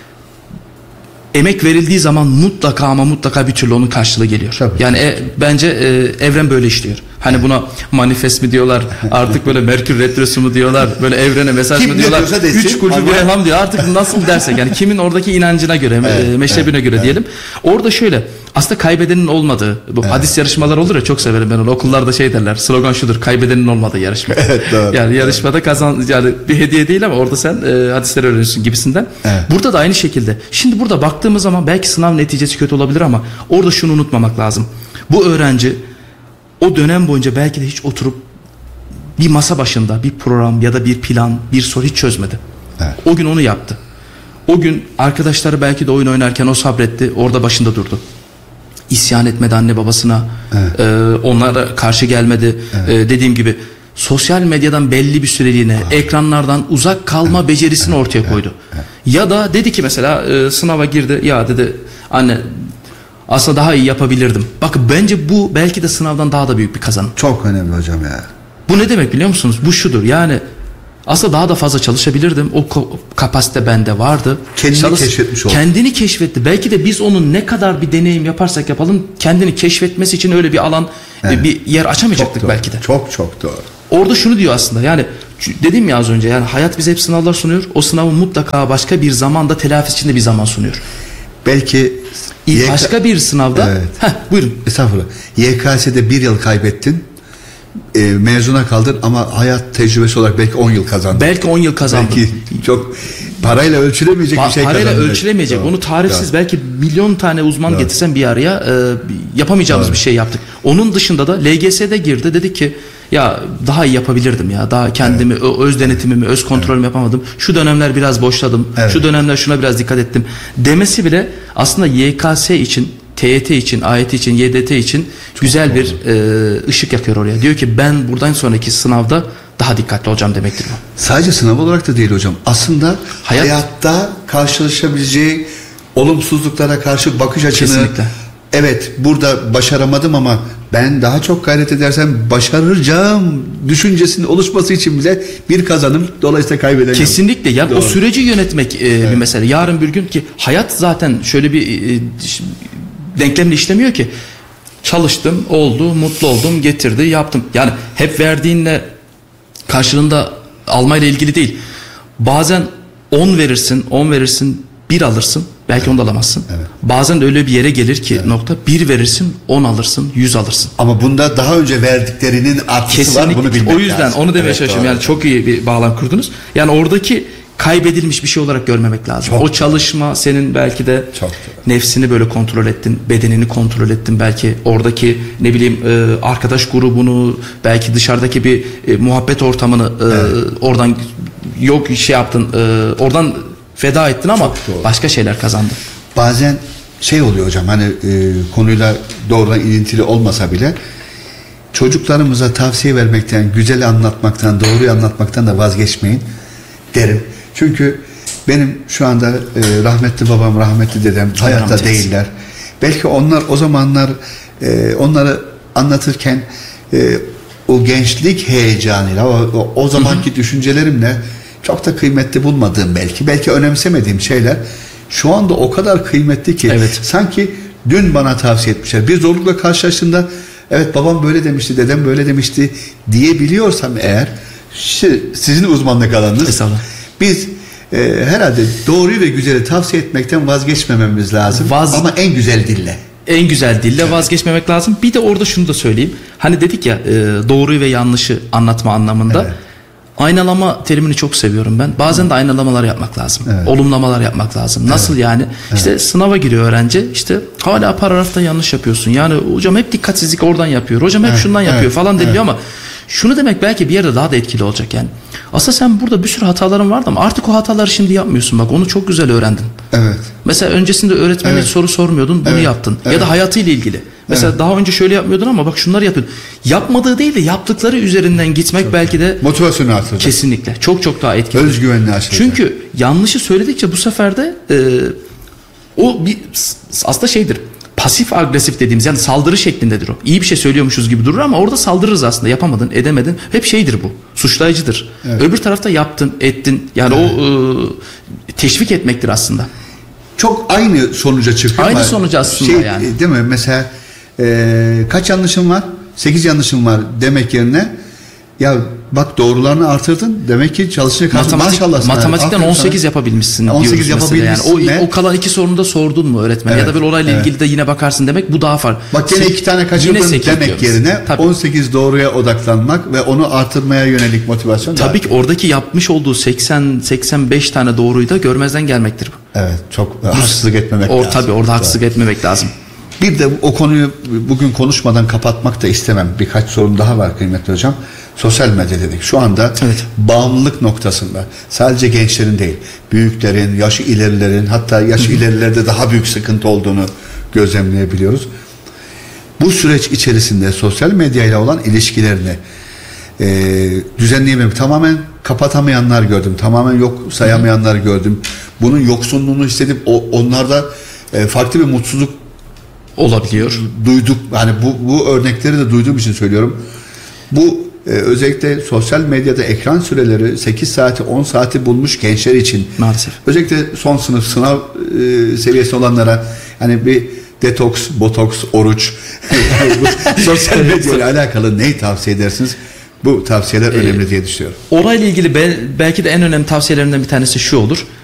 Emek verildiği zaman mutlaka ama mutlaka bir türlü onun karşılığı geliyor. Yani bence evren böyle işliyor. Hani buna manifest mi diyorlar, artık böyle Merkür Retrosu mu diyorlar, böyle evrene mesaj mı diyorlar, 3 kulcu bir elham diyor, artık nasıl dersek yani kimin oradaki inancına göre, meşrebine göre diyelim. Orada şöyle, aslında kaybedenin olmadığı, bu hadis yarışmaları olur ya, çok severim ben onu. Okullarda şey derler, slogan şudur, kaybedenin olmadığı yarışma. Yani yarışmada yani bir hediye değil ama orada sen hadisleri öğreniyorsun gibisinden. Burada da aynı şekilde. Şimdi burada baktığımız zaman belki sınav neticesi kötü olabilir ama orada şunu unutmamak lazım. Bu öğrenci o dönem boyunca belki de hiç oturup bir masa başında bir program ya da bir plan, bir soru hiç çözmedi. O gün onu yaptı. O gün arkadaşları belki de oyun oynarken o sabretti, orada başında durdu. İsyan etmedi anne babasına, onlara karşı gelmedi. Dediğim gibi sosyal medyadan belli bir süreliğine, ekranlardan uzak kalma becerisini ortaya koydu. Ya da dedi ki mesela sınava girdi, ya dedi anne aslında daha iyi yapabilirdim. Bakın bence bu belki de sınavdan daha da büyük bir kazanım. Çok önemli hocam ya. Bu ne demek biliyor musunuz? Bu şudur, yani aslında daha da fazla çalışabilirdim. O kapasite bende vardı. Kendini keşfetmiş oldu. Kendini keşfetti. Belki de biz onun ne kadar bir deneyim yaparsak yapalım, kendini keşfetmesi için öyle bir alan, bir yer açamayacaktık belki de. Çok doğru. Orada şunu diyor aslında, yani dedim ya az önce, yani hayat bize hep sınavlar sunuyor. O sınavı mutlaka başka bir zamanda telafisi için de bir zaman sunuyor. Belki başka bir sınavda. Buyurun. Estağfurullah. YKS'de 1 yıl kaybettin. Mezuna kaldın ama hayat tecrübesi olarak belki 10 yıl kazandın. Belki 10 yıl kazandın. Belki çok parayla ölçülemeyecek bir şey kazandın. Parayla ölçülemeyecek. Onu tarifsiz belki milyon tane uzman getirsen bir araya yapamayacağımız bir şey yaptık. Onun dışında da LGS'de girdi. Dedik ki ya daha iyi yapabilirdim ya. Daha kendimi, öz denetimimi, öz kontrolümü yapamadım. Şu dönemler biraz boşladım. Şu dönemler şuna biraz dikkat ettim. Demesi bile aslında YKS için, TYT için, AYT için, YDT için çok güzel bir ışık yakıyor oraya. Diyor ki ben buradan sonraki sınavda daha dikkatli olacağım demektir bu. Sadece sınav olarak da değil hocam. Aslında hayatta karşılaşabileceği olumsuzluklara karşı bakış açını. Kesinlikle. Evet, burada başaramadım ama ben daha çok gayret edersem başaracağım düşüncesinin oluşması için bile bir kazanım, dolayısıyla kaybedeceğim. Kesinlikle. Yani o süreci yönetmek bir mesele. Yarın bir gün ki hayat zaten şöyle bir denklemle işlemiyor ki. Çalıştım, oldu, mutlu oldum, getirdi, yaptım. Yani hep verdiğinle karşılığında almayla ilgili değil. Bazen 10 verirsin, 1 alırsın. Belki onu da alamazsın. Bazen de öyle bir yere gelir ki nokta 1 verirsin, 10 alırsın, 100 alırsın. Ama bunda daha önce verdiklerinin artısı var, bunu bilmek lazım. O yüzden onu demeye çalışıyorum. Yani çok iyi bir bağlam kurdunuz. Yani oradaki kaybedilmiş bir şey olarak görmemek lazım. Çok o çalışma senin belki de Çok nefsini böyle kontrol ettin, bedenini kontrol ettin, belki oradaki ne bileyim arkadaş grubunu, belki dışarıdaki bir muhabbet ortamını oradan yok şey yaptın, oradan feda ettin ama başka şeyler kazandın. Bazen şey oluyor hocam, hani konuyla doğrudan ilintili olmasa bile çocuklarımıza tavsiye vermekten, güzel anlatmaktan, doğruyu anlatmaktan da vazgeçmeyin derim. Çünkü benim şu anda rahmetli babam, rahmetli dedem hayatta değiller. Belki onlar o zamanlar onları anlatırken o gençlik heyecanıyla, o zamanki düşüncelerimle çok da kıymetli bulmadığım, belki önemsemediğim şeyler şu anda o kadar kıymetli ki sanki dün bana tavsiye etmişler. Bir zorlukla karşılaştığında evet babam böyle demişti, dedem böyle demişti diyebiliyorsam eğer, sizin uzmanlık alanınız. Biz herhalde doğruyu ve güzeli tavsiye etmekten vazgeçmememiz lazım. Ama en güzel dille. En güzel dille vazgeçmemek lazım. Bir de orada şunu da söyleyeyim. Hani dedik ya doğruyu ve yanlışı anlatma anlamında. Evet. Aynalama terimini çok seviyorum ben. Bazen de aynalamalar yapmak lazım. Evet. Olumlamalar yapmak lazım. Nasıl yani? İşte sınava giriyor öğrenci. İşte hala paragrafta yanlış yapıyorsun. Yani hocam hep dikkatsizlik oradan yapıyor. Hocam hep şundan yapıyor falan deniliyor ama şunu demek belki bir yerde daha da etkili olacak yani. Aslında sen burada bir sürü hataların vardı ama artık o hataları şimdi yapmıyorsun. Bak onu çok güzel öğrendin. Evet. Mesela öncesinde öğretmene hiç soru sormuyordun. Bunu yaptın. Ya da hayatıyla ilgili. Mesela daha önce şöyle yapmıyordun ama bak şunları yapıyordun. Yapmadığı değil de yaptıkları üzerinden gitmek çok belki de motivasyonu artıracak. Kesinlikle. Çok daha etkili. Özgüvenini artıracak. Çünkü yanlışı söyledikçe bu sefer de o bir aslında şeydir. Pasif agresif dediğimiz, yani saldırı şeklindedir o. İyi bir şey söylüyormuşuz gibi durur ama orada saldırırız aslında. Yapamadın, edemedin. Hep şeydir bu. Suçlayıcıdır. Evet. Öbür tarafta yaptın, ettin. Yani o teşvik etmektir aslında. Çok aynı sonuca çıkıyor. Aynı sonuca aslında yani. Değil mi? Mesela kaç yanlışım var? 8 yanlışım var demek yerine ya bak doğrularını artırdın. Demek ki çalışacak. Maşallah. Matematikten 18 yapabilmişsin. 18 yapabilmişsin. Yani o kalan 2 sorunu da sordun mu öğretmen? Ya da böyle orayla ilgili de yine bakarsın demek, bu daha farklı. Bak gene 2 tane kaçırdın demek yerine 18 doğruya odaklanmak ve onu artırmaya yönelik motivasyon. Tabii ki oradaki yapmış olduğu 80-85 tane doğruyu da görmezden gelmektir bu. Evet, çok haksızlık etmemek lazım. Tabii orada haksızlık etmemek lazım. Bir de o konuyu bugün konuşmadan kapatmak da istemem. Birkaç sorun daha var kıymetli hocam. Sosyal medya dedik. Şu anda bağımlılık noktasında sadece gençlerin değil, büyüklerin, yaşı ilerilerin, hatta yaşı ilerilerde daha büyük sıkıntı olduğunu gözlemleyebiliyoruz. Bu süreç içerisinde sosyal medyayla olan ilişkilerini düzenleyemem. Tamamen kapatamayanlar gördüm. Tamamen yok sayamayanlar gördüm. Bunun yoksunluğunu hissedip onlarda farklı bir mutsuzluk olabiliyor. Duyduk. Yani bu örnekleri de duyduğum için söylüyorum. Bu özellikle sosyal medyada ekran süreleri 8 saati 10 saati bulmuş gençler için. Maalesef. Özellikle son sınıf sınav seviyesi olanlara hani bir detoks, botoks, oruç sosyal medya ile alakalı neyi tavsiye edersiniz? Bu tavsiyeler önemli diye düşünüyorum. Orayla ilgili belki de en önemli tavsiyelerimden bir tanesi şu olur.